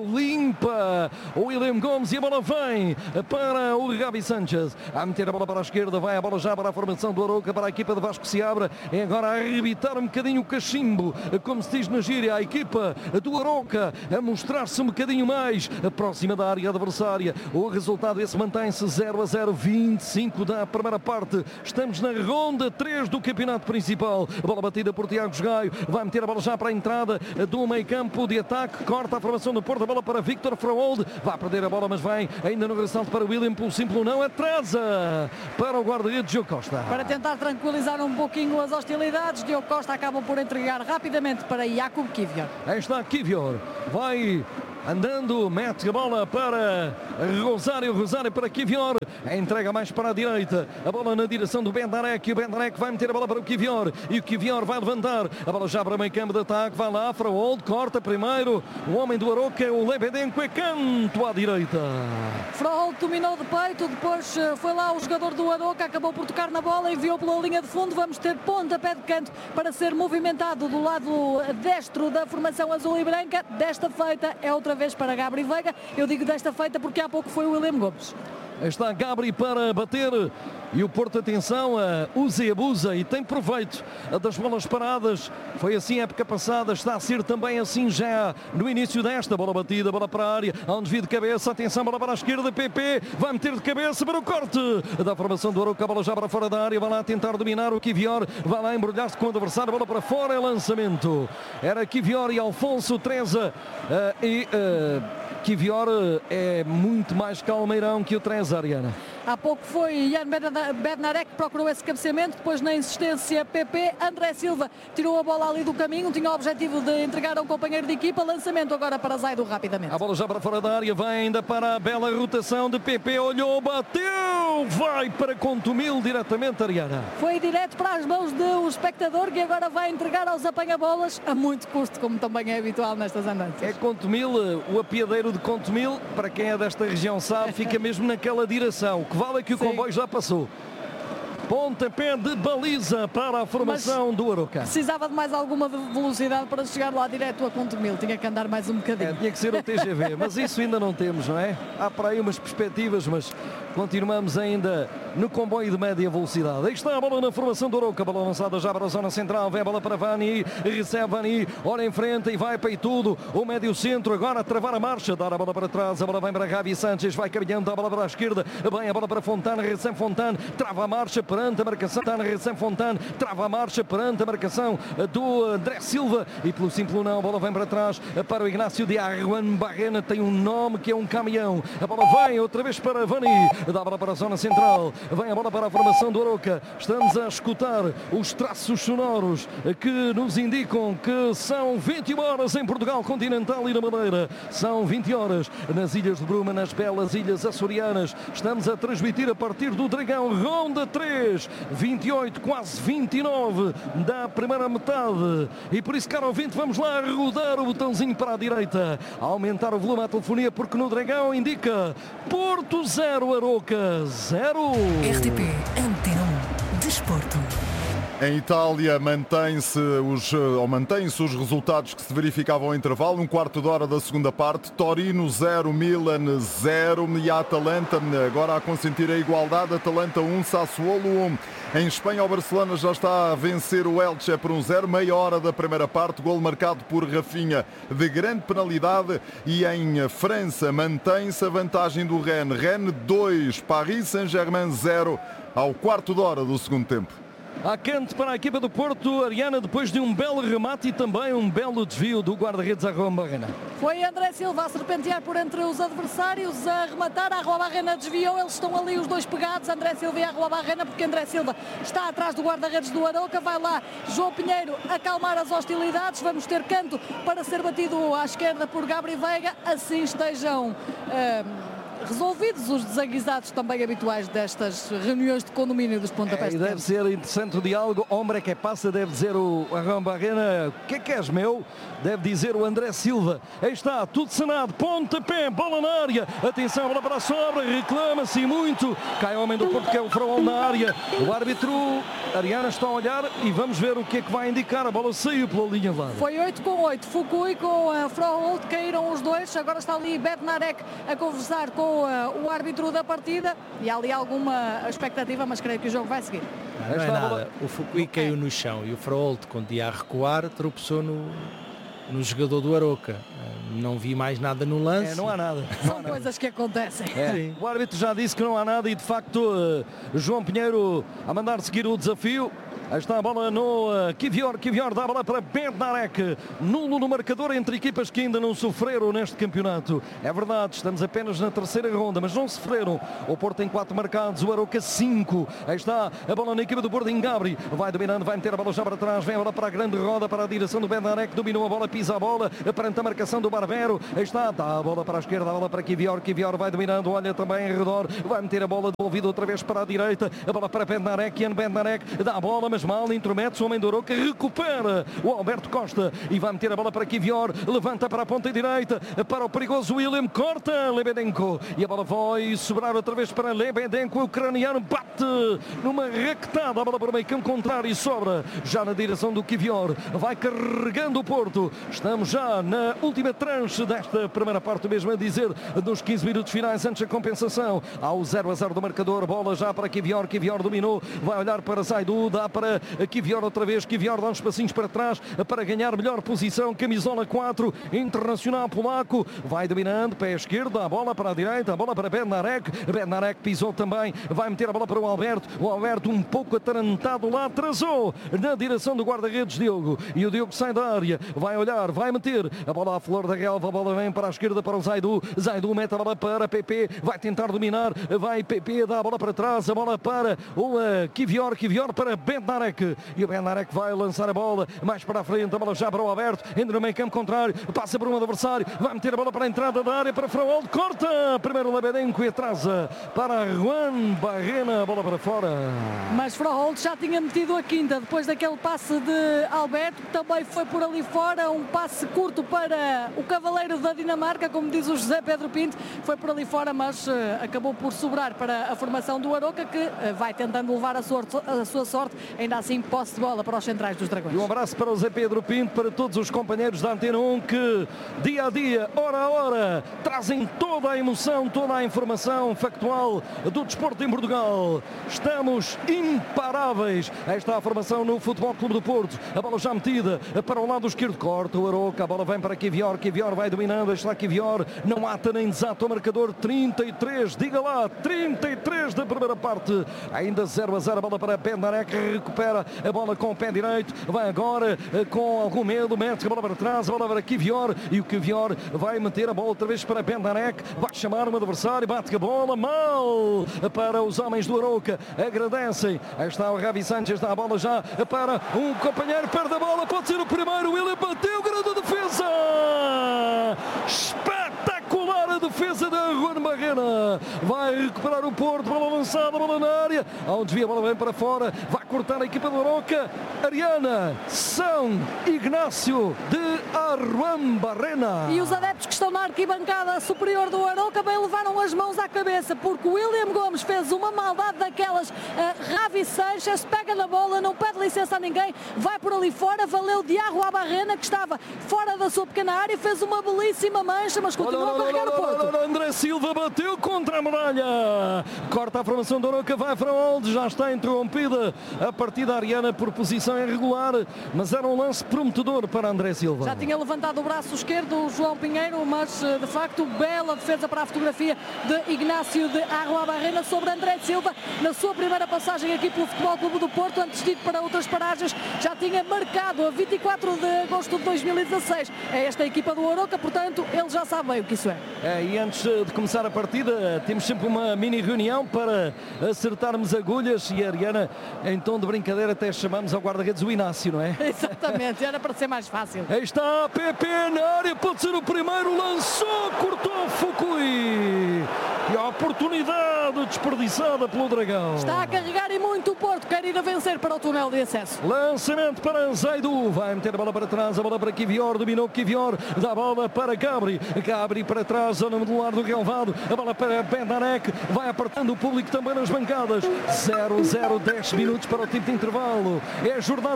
limpa o William Gomes e a bola vem para o Gabi Sanchez, a meter a bola para a esquerda, vai a bola já para a formação do Arouca, para a equipa de Vasco Seabra, é agora a arrebitar um bocadinho o cachimbo, como se diz na gíria, a equipa equipa do Arouca a mostrar-se um bocadinho mais próxima da área adversária. O resultado esse mantém-se zero a zero, vinte e cinco da primeira parte. Estamos na ronda três do campeonato principal. Bola batida por Tiago Gaio, vai meter a bola já para a entrada do meio campo de ataque, corta a formação do Porto, a bola para Victor Fraold, vai perder a bola, mas vem ainda no ressalto para William, pelo simples não, atrasa para o guarda-redes Diogo Costa. Para tentar tranquilizar um pouquinho as hostilidades, Diogo Costa acaba por entregar rapidamente para Jakub Kivior. Aí está Kivior, vai andando, mete a bola para Rosário, Rosário para Kivior, entrega mais para a direita, a bola na direção do Bendarek, e o Bendarek vai meter a bola para o Kivior, e o Kivior vai levantar, a bola já para o meio campo de ataque, vai lá, Fraold, corta primeiro, o homem do Arouca, o Lebedenko, é canto à direita. Fraold dominou de peito, depois foi lá o jogador do Arouca, acabou por tocar na bola, enviou pela linha de fundo, vamos ter pontapé de canto para ser movimentado do lado destro da formação azul e branca. Desta feita é outra vez para Gabri Veiga, eu digo desta feita porque há pouco foi o William Gomes. Está Gabri para bater e o Porto, atenção, usa e abusa e tem proveito das bolas paradas. Foi assim a época passada, está a ser também assim já no início desta. Bola batida, bola para a área, há um desvio de cabeça, atenção, bola para a esquerda, P P vai meter de cabeça para o corte da formação do Arouca, a bola já para fora da área, vai lá tentar dominar o Kivior, vai lá embrulhar-se com o adversário, bola para fora, é lançamento. Era Kivior e Alfonso Treza uh, e... Uh, Kivior é muito mais calmeirão que o Treza, Ariana. Há pouco foi Jan Bednarek que procurou esse cabeceamento, depois na insistência P P, André Silva tirou a bola ali do caminho, tinha o objetivo de entregar a um companheiro de equipa, lançamento agora para Zaido rapidamente. A bola já para fora da área, vai ainda para a bela rotação de P P, olhou, bateu, vai para Contumil diretamente, Ariana. Foi direto para as mãos do espectador que agora vai entregar aos apanha-bolas a muito custo, como também é habitual nestas andanças. É Contumil, o apiadeiro de Contumil, para quem é desta região sabe, fica mesmo naquela direção. Que vale que o Sim. comboio já passou. Pontapé de baliza para a formação Mas do Arouca. Precisava de mais alguma velocidade para chegar lá direto a Contumil. Tinha que andar mais um bocadinho. É, tinha que ser o T G V, mas isso ainda não temos, não é? Há para aí umas perspectivas, mas continuamos ainda no comboio de média velocidade. Aí está a bola na formação do Arouca. A bola lançada já para a zona central. Vem a bola para Vani. Recebe Vani. Olha em frente e vai para aí tudo. O médio centro agora a travar a marcha. Dar a bola para trás. A bola vem para Gavi Sanchez. Vai caminhando. A bola para a esquerda. Bem a bola para Fontana. Recebe Fontana. Trava a marcha perante a marcação. Fontana recebe Fontana. Trava a marcha perante a marcação do André Silva. E pelo simples não. A bola vem para trás para o Ignácio de Arruan Barrena. Tem um nome que é um caminhão. A bola vem outra vez para Vani. Dá a bola para a zona central. Vem a bola para a formação do Arouca. Estamos a escutar os traços sonoros que nos indicam que são vinte e uma horas em Portugal continental e na Madeira. São vinte horas nas Ilhas de Bruma, nas belas Ilhas Açorianas. Estamos a transmitir a partir do Dragão, ronda três, vinte e oito, quase vinte e nove da primeira metade. E por isso, caro ouvinte, vamos lá rodar o botãozinho para a direita, aumentar o volume à telefonia, porque no Dragão indica Porto zero, Arouca zero. R T P Antena um Desporto. Em Itália mantém-se os, ou mantém-se os resultados que se verificavam ao intervalo. Um quarto de hora da segunda parte. Torino zero, Milan zero e a Atalanta agora a consentir a igualdade. Atalanta um, Sassuolo um. Em Espanha o Barcelona já está a vencer o Elche por um zero. Meia hora da primeira parte. Golo marcado por Rafinha de grande penalidade. E em França mantém-se a vantagem do Rennes. Rennes dois, Paris Saint-Germain zero ao quarto de hora do segundo tempo. Há canto para a equipa do Porto, Ariana, depois de um belo remate e também um belo desvio do guarda-redes Arroa Barrena. Foi André Silva a serpentear por entre os adversários, a rematar, a Arroa Barrena desviou, eles estão ali os dois pegados, André Silva e a Arroa Barrena, porque André Silva está atrás do guarda-redes do Arouca, vai lá João Pinheiro acalmar as hostilidades, vamos ter canto para ser batido à esquerda por Gabri Veiga, assim estejam... Um... resolvidos os desaguisados também habituais destas reuniões de condomínio dos pontapés. É, e deve ser interessante o diálogo. Hombre que passa, deve dizer o Arrão Barrena. O que é que és, meu? Deve dizer o André Silva. Aí está, tudo sanado. Pontapé, bola na área. Atenção, bola para a sobra. Reclama-se muito. Cai o homem do Porto, que é o Fraol na área. O árbitro, Ariana, está a olhar e vamos ver o que é que vai indicar. A bola saiu pela linha de lado. Foi oito com oito. Fukui com a Fraol, caíram os dois. Agora está ali Bednarek a conversar com o árbitro da partida e há ali alguma expectativa, mas creio que o jogo vai seguir. Não é nada. O Fukui caiu no chão e o Fraolt, quando ia a recuar, tropeçou no, no jogador do Aroca. Não vi mais nada no lance. É, não há nada. São coisas que acontecem. É. O árbitro já disse que não há nada e de facto João Pinheiro a mandar seguir o desafio. Aí está a bola no uh, Kivior, Kivior dá a bola para Bednarek, nulo no marcador entre equipas que ainda não sofreram neste campeonato. É verdade, estamos apenas na terceira ronda, mas não sofreram. O Porto tem quatro marcados, o Aroca cinco. Aí está a bola na equipa do Porto em Gabri, vai dominando, vai meter a bola já para trás, vem a bola para a grande roda, para a direção do Bednarek, dominou a bola, pisa a bola, perante a marcação do Barbero. Aí está, dá a bola para a esquerda, a bola para Kivior, Kivior vai dominando, olha também em redor, vai meter a bola devolvida outra vez para a direita, a bola para Bednarek, Ian Bednarek dá a bola, mas mal, intromete-se o homem do Aroca, recupera o Alberto Costa e vai meter a bola para Kivior, levanta para a ponta direita, para o perigoso William, corta Lebedenko e a bola vai sobrar outra vez para Lebedenko, o ucraniano bate numa raquetada, a bola para o meio campo contrário e sobra já na direção do Kivior, vai carregando o Porto. Estamos já na última tranche desta primeira parte, mesmo a dizer, dos quinze minutos finais antes da compensação. Ao zero a zero do marcador, bola já para Kivior, Kivior dominou, vai olhar para Zaidu, dá para Kivior outra vez, Kivior dá uns passinhos para trás para ganhar melhor posição, camisola quatro, internacional polaco, vai dominando, pé esquerdo, a bola para a direita, a bola para Bednarek, Bednarek pisou também, vai meter a bola para o Alberto, o Alberto um pouco atarantado lá, atrasou na direção do guarda-redes Diogo, e o Diogo sai da área, vai olhar, vai meter a bola à flor da relva, a bola vem para a esquerda para o Zaidu, Zaidu mete a bola para P P, vai tentar dominar, vai P P, dá a bola para trás, a bola para o uh, Kivior, Kivior para Bednarek, e o Bednarek vai lançar a bola mais para a frente, a bola já para o Alberto, entra no meio campo contrário, passa por um adversário, vai meter a bola para a entrada da área para Fraualdo, corta, primeiro Lebedenko e atrasa para Juan Barrena, a bola para fora. Mas Fraualdo já tinha metido a quinta, depois daquele passe de Alberto, que também foi por ali fora, um passe curto para o cavaleiro da Dinamarca, como diz o José Pedro Pinto, foi por ali fora, mas uh, acabou por sobrar para a formação do Aroca, que uh, vai tentando levar a sua, a sua sorte, ainda assim posse de bola para os centrais dos Dragões. E um abraço para o Zé Pedro Pinto, para todos os companheiros da Antena um que dia a dia, hora a hora, trazem toda a emoção, toda a informação factual do desporto em Portugal. Estamos imparáveis. Aí está a formação no Futebol Clube do Porto. A bola já metida para o lado esquerdo, corta o Aroca, a bola vem para Kivior, Kivior vai dominando, está Kivior, não ata nem desata o marcador, trinta e três, diga lá, trinta e três da primeira parte, ainda zero a zero, a bola para Bednarek, recupera a bola com o pé direito, vai agora com algum medo, mete a bola para trás, a bola para Kivior, e o Kivior vai meter a bola outra vez para Bednarek, vai chamar um adversário, bate a bola, mal para os homens do Aroca, agradecem, aí está o Javi Sanchez, dá a bola já para um companheiro, perde a bola, pode ser o primeiro, William bateu, grande defesa, espetacular a defesa da Juan Barrena, vai recuperar o Porto, bola lançada, bola na área, ao desvio a bola vem para fora, vai cortar a equipa do Aroca, Ariana, São Ignácio de Arruan Barrena. E os adeptos que estão na arquibancada superior do Aroca bem levaram as mãos à cabeça, porque o William Gomes fez uma maldade daquelas. uh, Javi Sanchez pega na bola, não pede licença a ninguém, vai por ali fora, valeu de Arruan Barrena, que estava fora da sua pequena área, fez uma belíssima mancha, mas continua a carregar o Porto. André Silva bateu contra a muralha, corta a formação do Aroca, vai para onde já está interrompida a partida Ariana por posição irregular, mas era um lance prometedor para André Silva. Já tinha levantado o braço esquerdo o João Pinheiro, mas de facto bela defesa para a fotografia de Ignácio de Arruan Barrena sobre André Silva, na sua primeira passagem aqui pelo Futebol Clube do Porto, antes de ir para outras paragens, já tinha marcado a vinte e quatro de agosto de dois mil e dezasseis. É esta a equipa do Aroca, portanto, ele já sabe bem o que isso é. É, e antes de começar a partida, temos sempre uma mini reunião para acertarmos agulhas, e a Ariana, em tom de brincadeira, até chamamos ao guarda-redes o Inácio, não é? Exatamente, era para ser mais fácil. Aí está a P P na área, pode ser o primeiro, lançou, cortou, Fukui. E a oportunidade desperdiçada pelo Dragão. Está a carregar e muito o Porto, quer ir a vencer para o túnel de acesso. Lançamento para Zaidu, vai meter a bola para trás, a bola para Kivior, dominou Kivior, dá a bola para Gabri, Gabri para trás, zona medular do relvado, a bola para Bednarek, vai apertando o público também nas bancadas. zero a zero, dez minutos para o tempo de intervalo. É a jornada três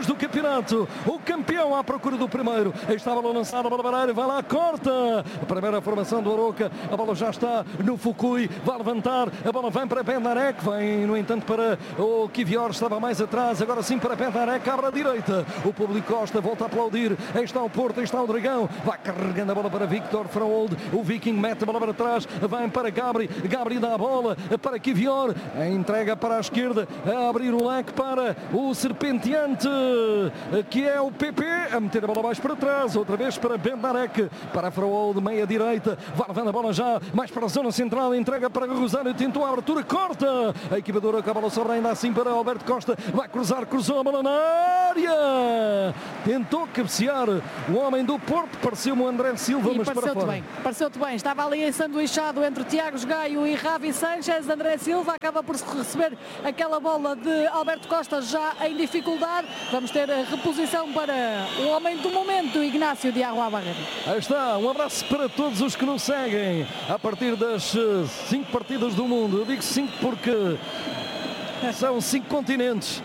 dois do campeonato. O campeão à procura do primeiro. Estava lançada a bola para a área, vai lá, corta. A primeira formação do Arouca. A bola já está no Fukui, vai levantar. A bola vem para Bednarek, vem no entanto para o Kivior, estava mais atrás. Agora sim para Bednarek, abre à direita. O público Costa volta a aplaudir. Aí está o Porto, aí está o Dragão. Vai carregando a bola para Victor Fraold. O Viking mete a bola para trás. Vai para Gabri. Gabri dá a bola para Kivior. A entrega para a esquerda. A abrir o leque para o serpenteante, que é o P P. A meter a bola mais para trás. Outra vez para Bednarek. Para Fraold, meia direita. Vai levando a bola já mais para a zona central. Entrega para Rosário. Tentou a abertura. Corta. A equipa do Arouca. A bola sobra ainda assim para Alberto Costa. Vai cruzar. Cruzou a bola na área. Tentou cabecear o homem do Porto. Pareceu-me o André Silva, e mas para fora. Bem. Pareceu-te bem. Estava ali ensanduichado entre Tiago Gaio e Ravi Sanchez. André Silva acaba por receber aquela bola de Alberto Costa já em dificuldade. Vamos ter a reposição para o homem do momento, Ignácio Diarro Barreiro. Aí está, um abraço para todos os que nos seguem a partir das cinco partidas do mundo. Eu digo cinco porque são cinco continentes.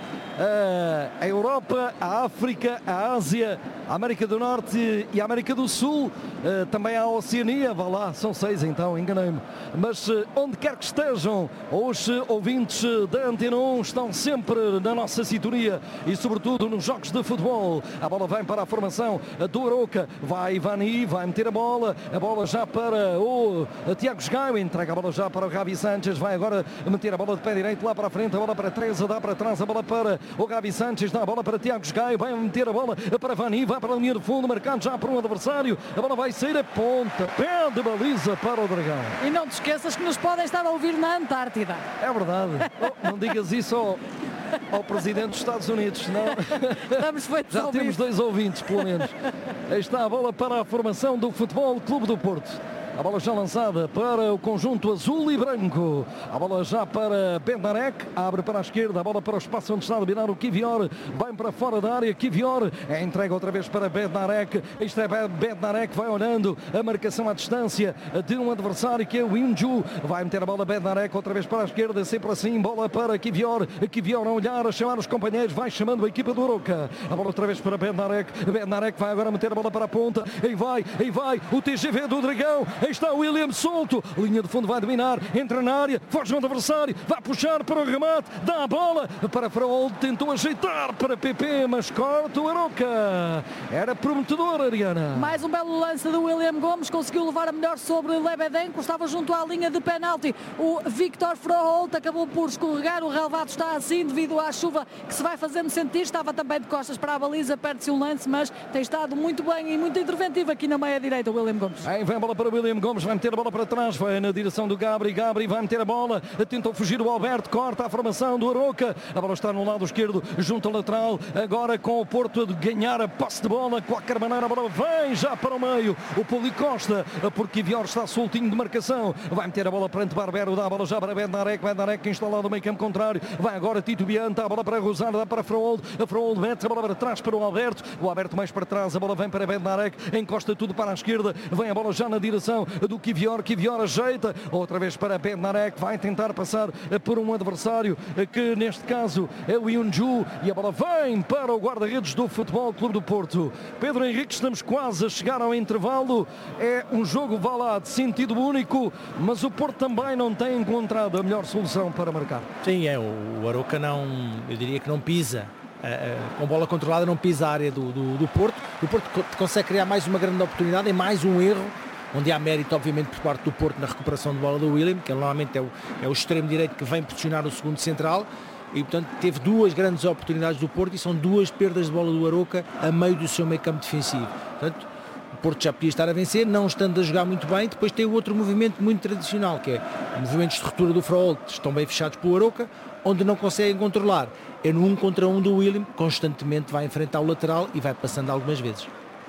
A Europa, a África, a Ásia, a América do Norte e a América do Sul, também a Oceania, vá lá, são seis então, enganei-me. Mas onde quer que estejam, os ouvintes da Antena um estão sempre na nossa sintonia e sobretudo nos jogos de futebol. A bola vem para a formação do Arouca, vai Ivani, vai meter a bola, a bola já para o Tiago Gaio, entrega a bola já para o Ravi Sanchez, vai agora meter a bola de pé direito lá para a frente, a bola para Teresa, dá para trás, a bola para o Ravi Sanchez, dá a bola para Tiago Gaio, vai meter a bola para Vani, vai para a linha de fundo, marcado já por um adversário, a bola vai sair a ponta, pé de baliza para o Dragão. E não te esqueças que nos podem estar a ouvir na Antártida. É verdade. Oh, não digas isso ao, ao Presidente dos Estados Unidos, não. Estamos feitos já temos dois ouvintes, pelo menos. Aí está a bola para a formação do Futebol Clube do Porto. A bola já lançada para o conjunto azul e branco. A bola já para Bednarek. Abre para a esquerda. A bola para o espaço onde está a dominar o Kivior. Vai para fora da área. Kivior. É entrega outra vez para Bednarek. Isto é Bednarek. Vai olhando a marcação à distância de um adversário que é o Inju. Vai meter a bola Bednarek outra vez para a esquerda. Sempre assim. Bola para Kivior. Kivior a olhar, a chamar os companheiros. Vai chamando a equipa do Arouca. A bola outra vez para Bednarek. Bednarek vai agora meter a bola para a ponta. Aí vai. Aí vai. O T G V do Dragão. Aí está o William solto, linha de fundo vai dominar, entra na área, foge no adversário, vai puxar para o remate, dá a bola para Fraold, tentou ajeitar para P P, mas corta o Arouca. Era prometedor, Ariana. Mais um belo lance do William Gomes, conseguiu levar a melhor sobre Lebedenko, estava junto à linha de penalti. O Victor Fraold acabou por escorregar, o relvado está assim devido à chuva que se vai fazendo sentir, estava também de costas para a baliza, perde-se um lance, mas tem estado muito bem e muito interventivo aqui na meia direita o William Gomes. Aí vem a bola para o William Gomes, vai meter a bola para trás, vai na direção do Gabri, Gabri vai meter a bola, tentou fugir o Alberto, corta a formação do Arouca, a bola está no lado esquerdo, junto ao lateral, agora com o Porto a ganhar a posse de bola, de qualquer maneira a bola vem já para o meio, o Público Costa, porque Kivior está soltinho de marcação, vai meter a bola perante Barbero, dá a bola já para Bednarek, Bednarek instalado no meio campo contrário, vai agora titubeante, a bola para Rosário, dá para Fraold, a Fraold mete a bola para trás para o Alberto, o Alberto mais para trás, a bola vem para Bednarek, encosta tudo para a esquerda, vem a bola já na direção do Kivior, Kivior ajeita, outra vez para Bednarek, vai tentar passar por um adversário que neste caso é o Inju e a bola vem para o guarda-redes do Futebol Clube do Porto. Pedro Henrique, estamos quase a chegar ao intervalo, é um jogo, vá lá, de sentido único, mas o Porto também não tem encontrado a melhor solução para marcar. Sim, é, o Arouca não, eu diria que não pisa. Uh, uh, com bola controlada não pisa a área do, do, do Porto. O Porto consegue criar mais uma grande oportunidade e mais um erro, onde há mérito obviamente por parte do Porto na recuperação de bola do William, que normalmente é o, é o extremo direito que vem posicionar o segundo central, e portanto teve duas grandes oportunidades do Porto e são duas perdas de bola do Arouca a meio do seu meio campo defensivo. Portanto, o Porto já podia estar a vencer, não estando a jogar muito bem. Depois tem o outro movimento muito tradicional, que é movimentos de ruptura do Fraold, que estão bem fechados pelo Arouca, onde não conseguem controlar. É no um contra um do William, constantemente vai enfrentar o lateral e vai passando algumas vezes.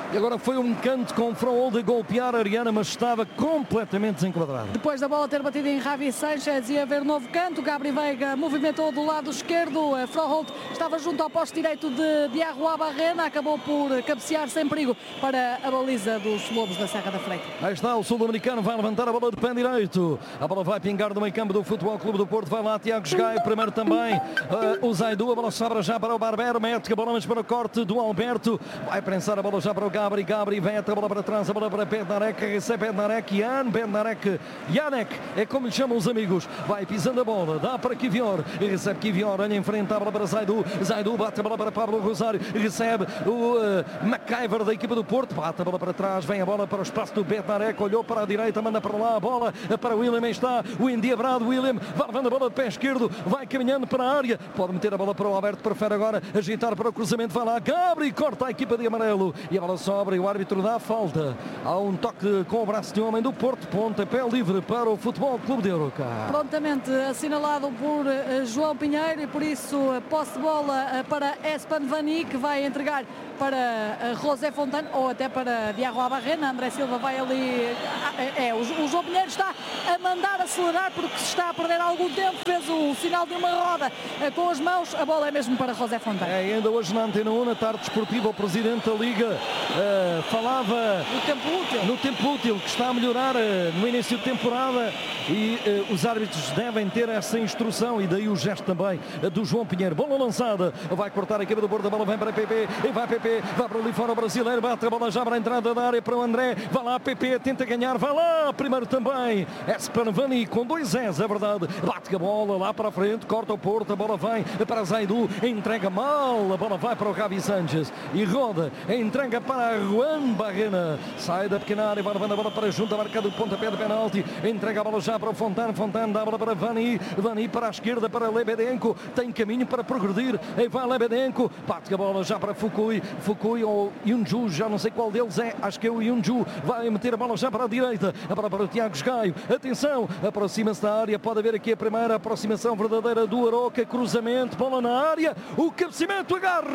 E agora foi um canto com Frol de golpear a Ariana, mas estava completamente desenquadrado. Depois da bola ter batido em Javi Sanchez e haver novo canto, Gabri Veiga movimentou do lado esquerdo, Froholt estava junto ao poste direito de Diarro Barrena, acabou por cabecear sem perigo para a baliza dos Lobos da Serra da Freita. Aí está o sul-americano, vai levantar a bola de pé direito, a bola vai pingar do meio campo do Futebol Clube do Porto, vai lá Tiago Gaio, primeiro também uh, o Zaidu, a bola sobra já para o Barbero, mete a bola mas para o corte do Alberto, vai prensar a bola já para o Gabri, Gabri mete a bola para trás, a bola para Bednarek, recebe Bednarek, Jan Bednarek, Janek, é como lhe chamam os amigos, vai pisando a bola, dá para Kivior, e recebe Kivior, olha em frente a bola para Zaidu, Zaidu bate a bola para Pablo Rosário, recebe o uh, McIver da equipa do Porto, bate a bola para trás, vem a bola para o espaço do Bednarek, olhou para a direita, manda para lá a bola para o William, aí está o endiabrado William, vai levando a bola de pé esquerdo, vai caminhando para a área, pode meter a bola para o Alberto, prefere agora agitar para o cruzamento, vai lá, Gabri, corta a equipa de amarelo, e a bola sobra e o árbitro dá a falta. Há um toque com o braço de homem do Porto, pontapé livre para o Futebol Clube de Arouca. Prontamente assinalado por uh, João Pinheiro e por isso uh, posse de bola uh, para Espan Vani, que vai entregar para uh, José Fontana ou até para Diarro Barrena. André Silva vai ali, uh, é, o, o João Pinheiro está a mandar acelerar porque se está a perder algum tempo, fez o sinal de uma roda uh, com as mãos, a bola é mesmo para José Fontana. É, ainda hoje na Antena um, na tarde desportiva, o Presidente da Liga uh, falava no tempo útil, no tempo útil que está a melhorar uh, no início de temporada e uh, os árbitros devem ter essa instrução e daí o gesto também uh, do João Pinheiro. Bola lançada, vai cortar a equipa do Porto, a bola vem para P P, e vai P P, vai para ali fora o brasileiro, bate a bola já para a entrada da área para o André, vai lá P P, tenta ganhar, vai lá, primeiro também, Espanvani com dois S, é verdade, bate a bola lá para a frente, corta o Porto, a bola vem para Zaidu, entrega mal, a bola vai para o Javi Sanchez e roda, entrega para Juan Barrena, sai da pequena área, vai levando a bola para junto, a marca do pontapé de penalti, entrega a bola já para o Fontana, Fontana dá a bola para Vani, Vani para a esquerda para Lebedenko, tem caminho para progredir, e vai Lebedenko, bate a bola já para Fukui, Fukui ou Yunju, já não sei qual deles é, acho que é o Yunju, vai meter a bola já para a direita, a bola para o Tiago Gaio, atenção, aproxima-se da área, pode haver aqui a primeira aproximação verdadeira do Arouca, cruzamento, bola na área, o cabeceamento,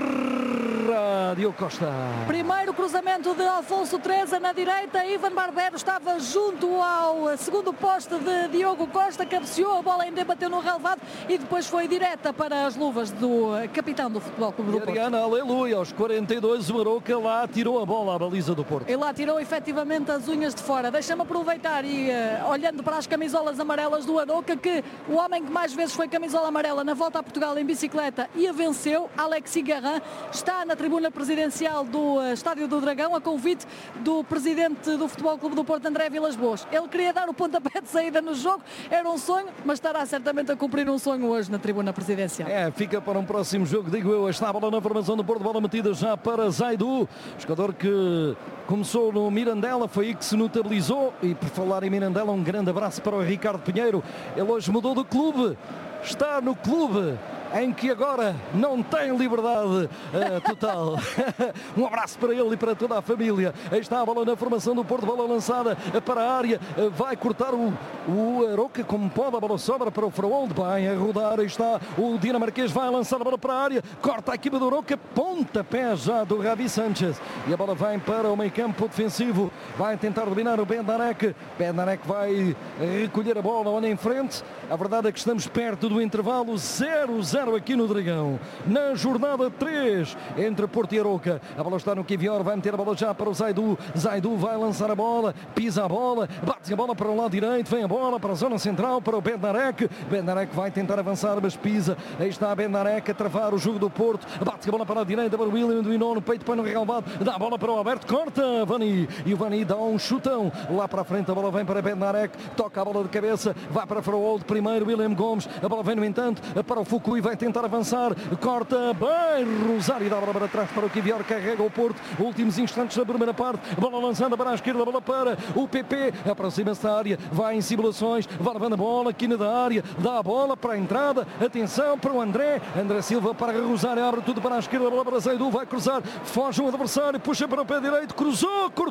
agarra Diogo Costa. Primeiro cruzamento de Alfonso Teresa na direita, Ivan Barbero estava junto ao segundo poste de Diogo Costa, cabeceou, a bola ainda bateu no relevado e depois foi direta para as luvas do capitão do Futebol Clube do Porto. Ariana, aleluia, aos quarenta e dois o Arouca lá tirou a bola à baliza do Porto. E lá tirou efetivamente as unhas de fora. Deixa-me aproveitar e uh, olhando para as camisolas amarelas do Arouca, que o homem que mais vezes foi camisola amarela na volta a Portugal em bicicleta e a venceu, Alexis Garrin, está na tribuna presidencial do uh, Estádio do Dragão a convite do presidente do Futebol Clube do Porto, André Vilas-Boas. Ele queria dar o pontapé de saída no jogo, era um sonho, mas estará certamente a cumprir um sonho hoje na tribuna presidencial. É, fica para um próximo jogo, digo eu, está a bola na formação do Porto, bola metida já para Zaidu, jogador que começou no Mirandela, foi aí que se notabilizou, e por falar em Mirandela, um grande abraço para o Ricardo Pinheiro, ele hoje mudou de clube, está no clube em que agora não tem liberdade uh, total. Um abraço para ele e para toda a família. Aí está a bola na formação do Porto, bola lançada para a área, uh, vai cortar o, o Arouca como pode, a bola sobra para o Froholt, vai a rodar, aí está o dinamarquês, vai lançar a bola para a área, corta a equipa do Arouca, pontapé já do Javi Sanchez, e a bola vai para o meio campo defensivo, vai tentar dominar o Bednarek, Bednarek vai recolher a bola, olha em frente, a verdade é que estamos perto do intervalo, zero a zero aqui no Dragão, na jornada três entre Porto e Arouca. A bola está no Kivior, vai meter a bola já para o Zaidu, Zaidu vai lançar a bola, pisa a bola, bate a bola para o lado direito, vem a bola para a zona central, para o Bednarek, Bednarek vai tentar avançar, mas pisa, aí está a Bednarek a travar o jogo do Porto, bate a bola para a direita, para o William, dominou no peito, põe no relvado, dá a bola para o Alberto, corta Vani, e o Vani dá um chutão, lá para a frente a bola vem para Bednarek, toca a bola de cabeça, vai para Froholt, primeiro William Gomes, a bola vem no entanto para o Fukui, vai tentar avançar, corta bem Rosário, dá a bola para trás para o Kivior, carrega o Porto, últimos instantes da primeira parte, bola lançada para a esquerda, bola para o P P, aproxima-se da área, vai em simulações, vai levando a bola aqui na área, dá a bola para a entrada, atenção para o André, André Silva para Rosário, abre tudo para a esquerda, bola para Zaidu, vai cruzar, foge um adversário, puxa para o pé direito, cruzou, cortou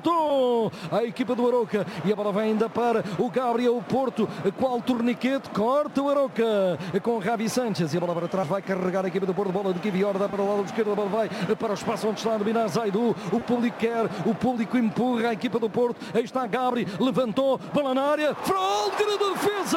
levantou a equipa do Aroca e a bola vem ainda para o Gabriel. O Porto, qual torniquete, corta o Aroca com Javi Sanchez e a bola para trás, vai carregar a equipa do Porto, bola de Kivior, dá para o lado esquerdo, a bola vai para o espaço onde está a dominar Zaidu, o público quer, o público empurra a equipa do Porto, aí está Gabri, levantou, bola na área, Frol, grande defesa,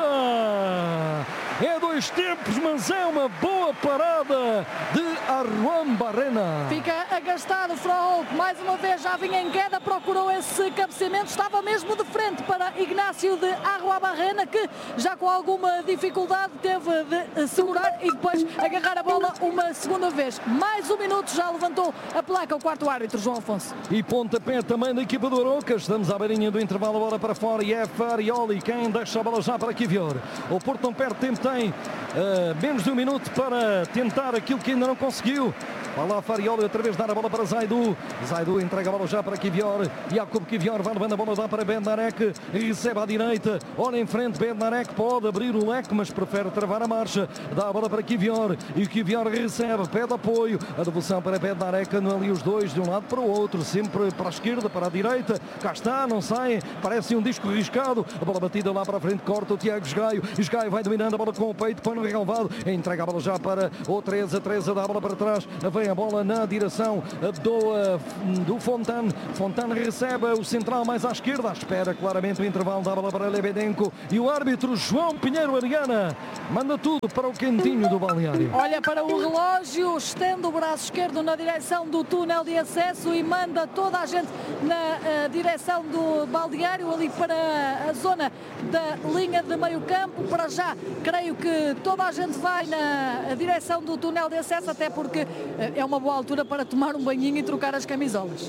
é dois tempos, mas é uma boa parada de Arruan Barrena. Fica agastado Frol, mais uma vez já vinha em queda, procurou esse cabeceamento, estava mesmo de frente para Ignacio de Arruan Barrena, que já com alguma dificuldade teve de segurar e depois agarrar a bola uma segunda vez. Mais um minuto, já levantou a placa o quarto árbitro, João Afonso. E pontapé também da equipa do Aroca. Estamos à beirinha do intervalo, a bola para fora e é Farioli quem deixa a bola já para Kivior. O Porto não perde tempo, tem uh, menos de um minuto para tentar aquilo que ainda não conseguiu. Vai lá Farioli outra vez dar a bola para Zaidu. Zaidu entrega a bola já para Kivior. Jacob Kivior vai levando a bola, dá para Bednarek. Recebe à direita. Olha em frente, Bednarek pode abrir o leque, mas prefere travar a marcha. Dá a bola para Kivior. E o Kivior recebe, pede apoio. A devolução para Bednarek. Ali os dois de um lado para o outro. Sempre para a esquerda, para a direita. Cá está, não sai. Parece um disco riscado. A bola batida lá para a frente. Corta o Tiago Esgaio. Esgaio vai dominando a bola com o peito. Põe no relevado. Entrega a bola já para o Teresa. Teresa dá a bola para trás. Vem a bola na direção do, do Fontane. Fontane recebe o central mais à esquerda. Espera claramente o intervalo da bola para Lebedenko. E o árbitro João Pinheiro Ariana manda tudo para o quentinho do balneário. Olha para o relógio, estende o braço esquerdo na direção do túnel de acesso e manda toda a gente na uh, direção do balneário, ali para a zona da linha de meio campo. Para já, creio que toda a gente vai na direção do túnel de acesso, até porque uh, é uma boa altura para tomar um banhinho e trocar as camisolas.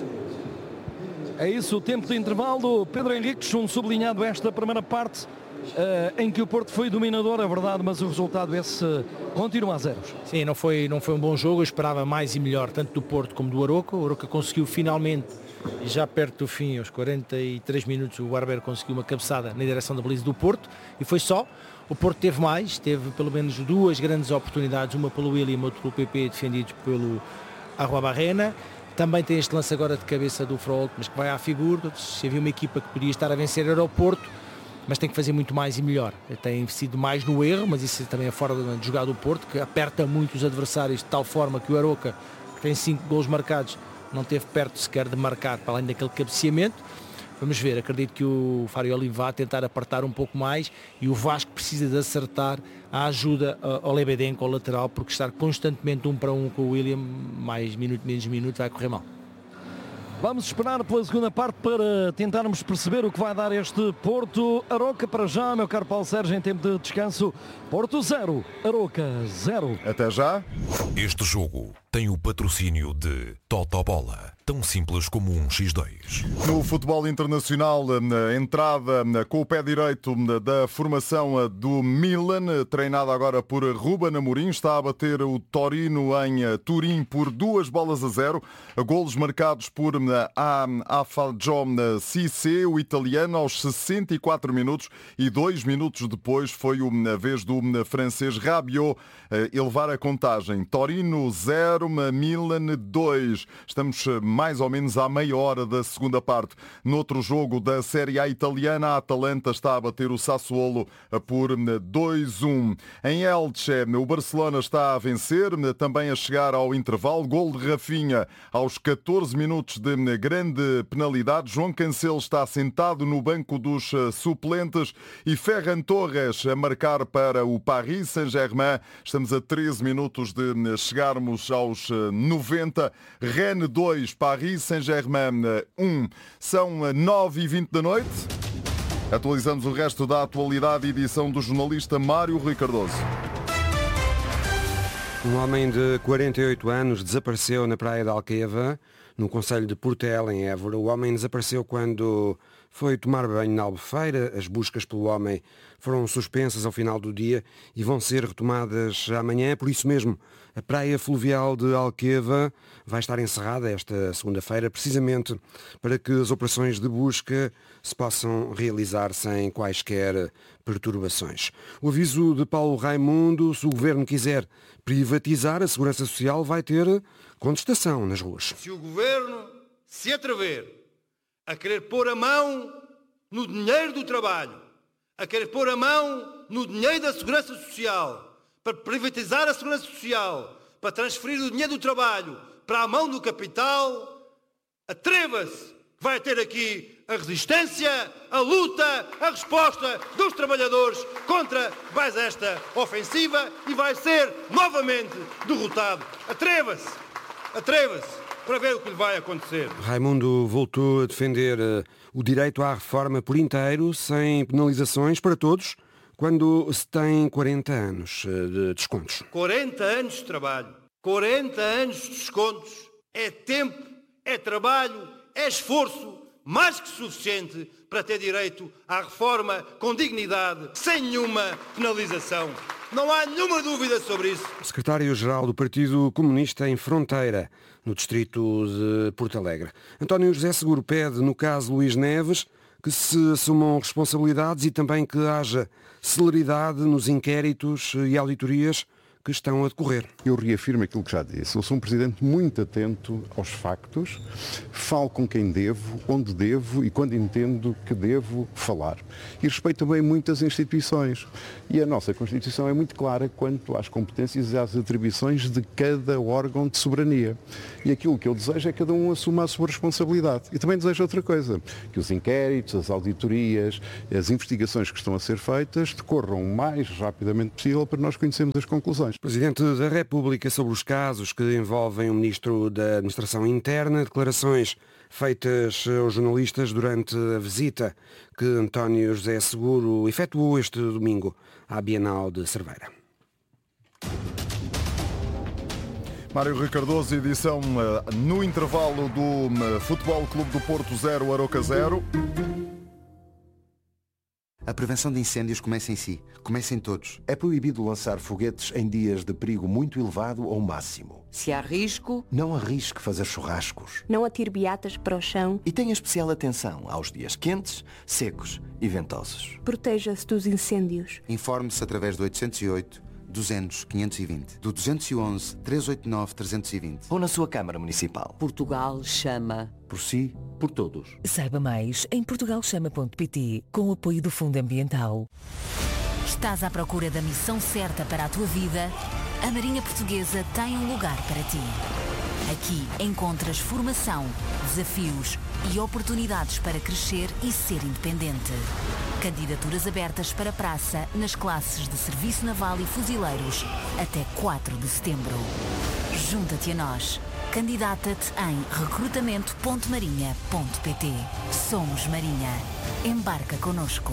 É isso, o tempo de intervalo. Pedro Henriques, um sublinhado esta primeira parte, uh, em que o Porto foi dominador, é verdade, mas o resultado esse continua a zeros. Sim, não foi, não foi um bom jogo, eu esperava mais e melhor, tanto do Porto como do Aroca. O Aroca conseguiu finalmente, e já perto do fim, aos quarenta e três minutos, o Barber conseguiu uma cabeçada na direção da baliza do Porto, e foi só. O Porto teve mais, teve pelo menos duas grandes oportunidades, uma pelo William, outra pelo P P, defendidos pelo Arruan Barrena. Também tem este lance agora de cabeça do Frol, mas que vai à figura. Se havia uma equipa que podia estar a vencer era o Porto, mas tem que fazer muito mais e melhor. Tem investido mais no erro, mas isso também é fora de jogar do Porto, que aperta muito os adversários de tal forma que o Aroca, que tem cinco golos marcados, não teve perto sequer de marcar, para além daquele cabeceamento. Vamos ver, acredito que o Farioli vá tentar apertar um pouco mais e o Vasco precisa de acertar a ajuda ao Lebedenko, ao lateral, porque estar constantemente um para um com o William, mais minuto, menos minuto, vai correr mal. Vamos esperar pela segunda parte para tentarmos perceber o que vai dar este Porto Aroca. Para já, meu caro Paulo Sérgio, em tempo de descanso, Porto zero, Aroca zero. Até já. Este jogo tem o patrocínio de Totobola, tão simples como um xis dois. No futebol internacional, a entrada com o pé direito da formação do Milan, treinada agora por Ruben Amorim, está a bater o Torino em Turim por duas bolas a zero. Golos marcados por Afaljon Cissé, o italiano, aos sessenta e quatro minutos, e dois minutos depois foi a vez do francês Rabiot elevar a contagem. Torino zero, Milan dois. Estamos mais ou menos à meia hora da segunda parte. Noutro jogo da Série A italiana, a Atalanta está a bater o Sassuolo por dois a um. Em Elche, o Barcelona está a vencer, também a chegar ao intervalo. Gol de Rafinha aos catorze minutos de grande penalidade. João Cancelo está sentado no banco dos suplentes e Ferran Torres a marcar para o Paris Saint-Germain. Estamos a treze minutos de chegarmos aos noventa. Rennes dois, Paris Saint-Germain um. São nove e vinte da noite. Atualizamos o resto da atualidade, edição do jornalista Mário Rui Cardoso. Um homem de quarenta e oito anos desapareceu na praia de Alqueva, no concelho de Portela, em Évora. O homem desapareceu quando foi tomar banho na Albufeira. As buscas pelo homem foram suspensas ao final do dia e vão ser retomadas amanhã. Por isso mesmo, a praia fluvial de Alqueva vai estar encerrada esta segunda-feira, precisamente para que as operações de busca se possam realizar sem quaisquer perturbações. O aviso de Paulo Raimundo: se o governo quiser privatizar a segurança social, vai ter contestação nas ruas. Se o governo se atrever a querer pôr a mão no dinheiro do trabalho, a querer pôr a mão no dinheiro da segurança social, para privatizar a segurança social, para transferir o dinheiro do trabalho para a mão do capital, atreva-se, vai ter aqui a resistência, a luta, a resposta dos trabalhadores contra mais esta ofensiva e vai ser novamente derrotado. Atreva-se, atreva-se para ver o que lhe vai acontecer. Raimundo voltou a defender uh, o direito à reforma por inteiro, sem penalizações para todos, quando se tem quarenta anos uh, de descontos. quarenta anos de trabalho, quarenta anos de descontos, é tempo, é trabalho, é esforço mais que suficiente para ter direito à reforma com dignidade, sem nenhuma penalização. Não há nenhuma dúvida sobre isso. O secretário-geral do Partido Comunista em Fronteira, no distrito de Porto Alegre. António José Seguro pede, no caso Luís Neves, que se assumam responsabilidades e também que haja celeridade nos inquéritos e auditorias que estão a decorrer. Eu reafirmo aquilo que já disse. Eu sou um presidente muito atento aos factos, falo com quem devo, onde devo e quando entendo que devo falar. E respeito também muitas instituições. E a nossa Constituição é muito clara quanto às competências e às atribuições de cada órgão de soberania. E aquilo que eu desejo é que cada um assuma a sua responsabilidade. E também desejo outra coisa, que os inquéritos, as auditorias, as investigações que estão a ser feitas decorram o mais rapidamente possível para nós conhecermos as conclusões. Presidente da República sobre os casos que envolvem o Ministro da Administração Interna, declarações feitas aos jornalistas durante a visita que António José Seguro efetuou este domingo à Bienal de Cerveira. Mário Rui Cardoso, edição no intervalo do Futebol Clube do Porto zero, Aroca zero. A prevenção de incêndios começa em si, começa em todos. É proibido lançar foguetes em dias de perigo muito elevado ou máximo. Se há risco, não arrisque fazer churrascos. Não atire beatas para o chão. E tenha especial atenção aos dias quentes, secos e ventosos. Proteja-se dos incêndios. Informe-se através do oitocentos e oito, duzentos, quinhentos e vinte, do duzentos e onze, trezentos e oitenta e nove, trezentos e vinte ou na sua Câmara Municipal. Portugal chama. Por si, por todos. Saiba mais em portugal chama ponto pt, com o apoio do Fundo Ambiental. Estás à procura da missão certa para a tua vida? A Marinha Portuguesa tem um lugar para ti. Aqui encontras formação, desafios e oportunidades para crescer e ser independente. Candidaturas abertas para praça nas classes de Serviço Naval e Fuzileiros até quatro de setembro. Junta-te a nós. Candidata-te em recrutamento ponto marinha ponto pt. Somos Marinha. Embarca connosco.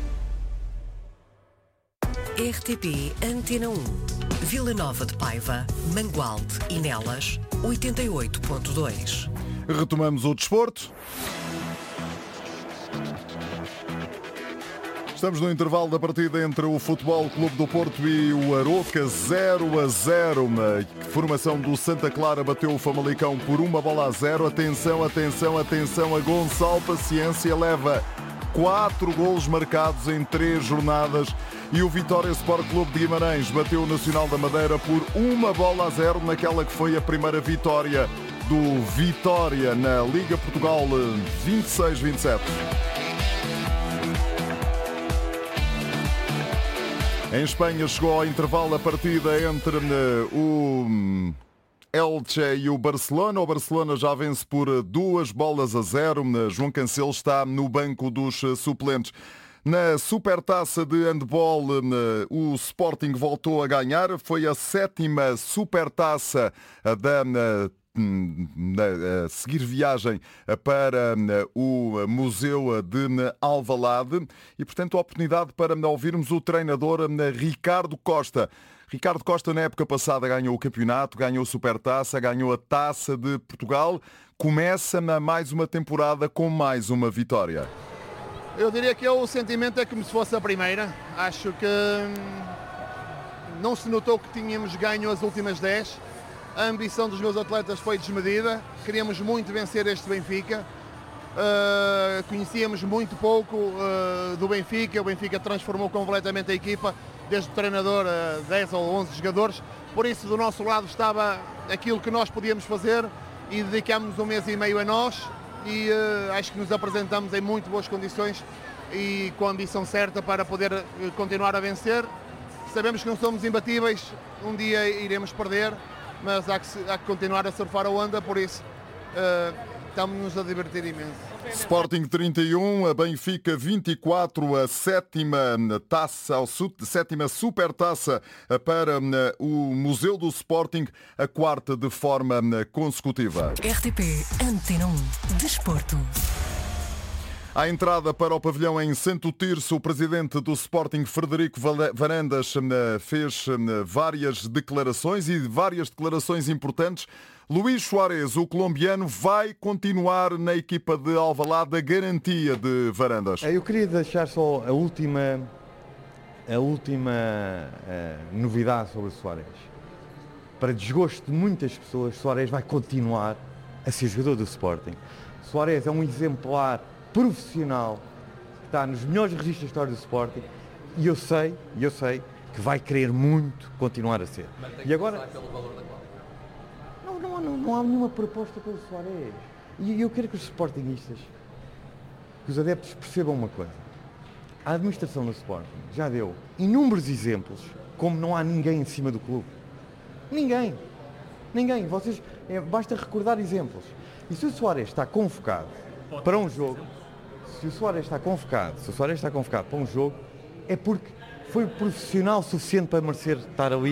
R T P Antena um. Vila Nova de Paiva, Mangualde e Nelas, oitenta e oito ponto dois. Retomamos o desporto. Estamos no intervalo da partida entre o Futebol Clube do Porto e o Aroca, zero a zero. Uma formação do Santa Clara bateu o Famalicão por uma bola a zero. Atenção, atenção, atenção. A Gonçalo Paciência leva quatro golos marcados em três jornadas. E o Vitória Sport Clube de Guimarães bateu o Nacional da Madeira por uma bola a zero naquela que foi a primeira vitória do Vitória na Liga Portugal vinte e seis vinte e sete. Em Espanha chegou ao intervalo a partida entre o Elche e o Barcelona. O Barcelona já vence por duas bolas a zero. João Cancelo está no banco dos suplentes. Na Supertaça de Handball, o Sporting voltou a ganhar. Foi a sétima Supertaça da a seguir viagem para o Museu de Alvalade e, portanto, a oportunidade para ouvirmos o treinador Ricardo Costa. Ricardo Costa, na época passada, ganhou o campeonato, ganhou a Supertaça, ganhou a Taça de Portugal. Começa mais uma temporada com mais uma vitória. Eu diria que o sentimento é como se fosse a primeira. Acho que não se notou que tínhamos ganho as últimas dez. A ambição dos meus atletas foi desmedida. Queríamos muito vencer este Benfica. Uh, conhecíamos muito pouco uh, do Benfica. O Benfica transformou completamente a equipa, desde o treinador a dez ou onze jogadores. Por isso, do nosso lado estava aquilo que nós podíamos fazer e dedicámos um mês e meio a nós e uh, acho que nos apresentamos em muito boas condições e com a ambição certa para poder uh, continuar a vencer. Sabemos que não somos imbatíveis, um dia iremos perder, mas há que, há que continuar a surfar a onda, por isso uh, estamos-nos a divertir imenso. Sporting trinta e um, a Benfica vinte e quatro, a sétima taça, a sétima supertaça para o Museu do Sporting, a quarta de forma consecutiva. R T P Antena um, Desporto. À entrada para o pavilhão em Santo Tirso, o presidente do Sporting, Frederico Varandas, fez várias declarações e várias declarações importantes. Luís Suárez, o colombiano, vai continuar na equipa de Alvalade, a garantia de Varandas. Eu queria deixar só a última, a última uh, novidade sobre o Suárez. Para desgosto de muitas pessoas, Suárez vai continuar a ser jogador do Sporting. Suárez é um exemplar profissional que está nos melhores registros da história do Sporting e eu sei, eu sei que vai querer muito continuar a ser. E agora pelo valor da não, não, não, não há nenhuma proposta pelo Suárez. E eu quero que os sportinguistas, que os adeptos percebam uma coisa. A administração do Sporting já deu inúmeros exemplos como não há ninguém em cima do clube. Ninguém. Ninguém. Vocês, é, basta recordar exemplos. E se o Suárez está convocado para um jogo, se o Suárez está convocado, se o Suárez está convocado para um jogo, é porque foi profissional suficiente para merecer estar ali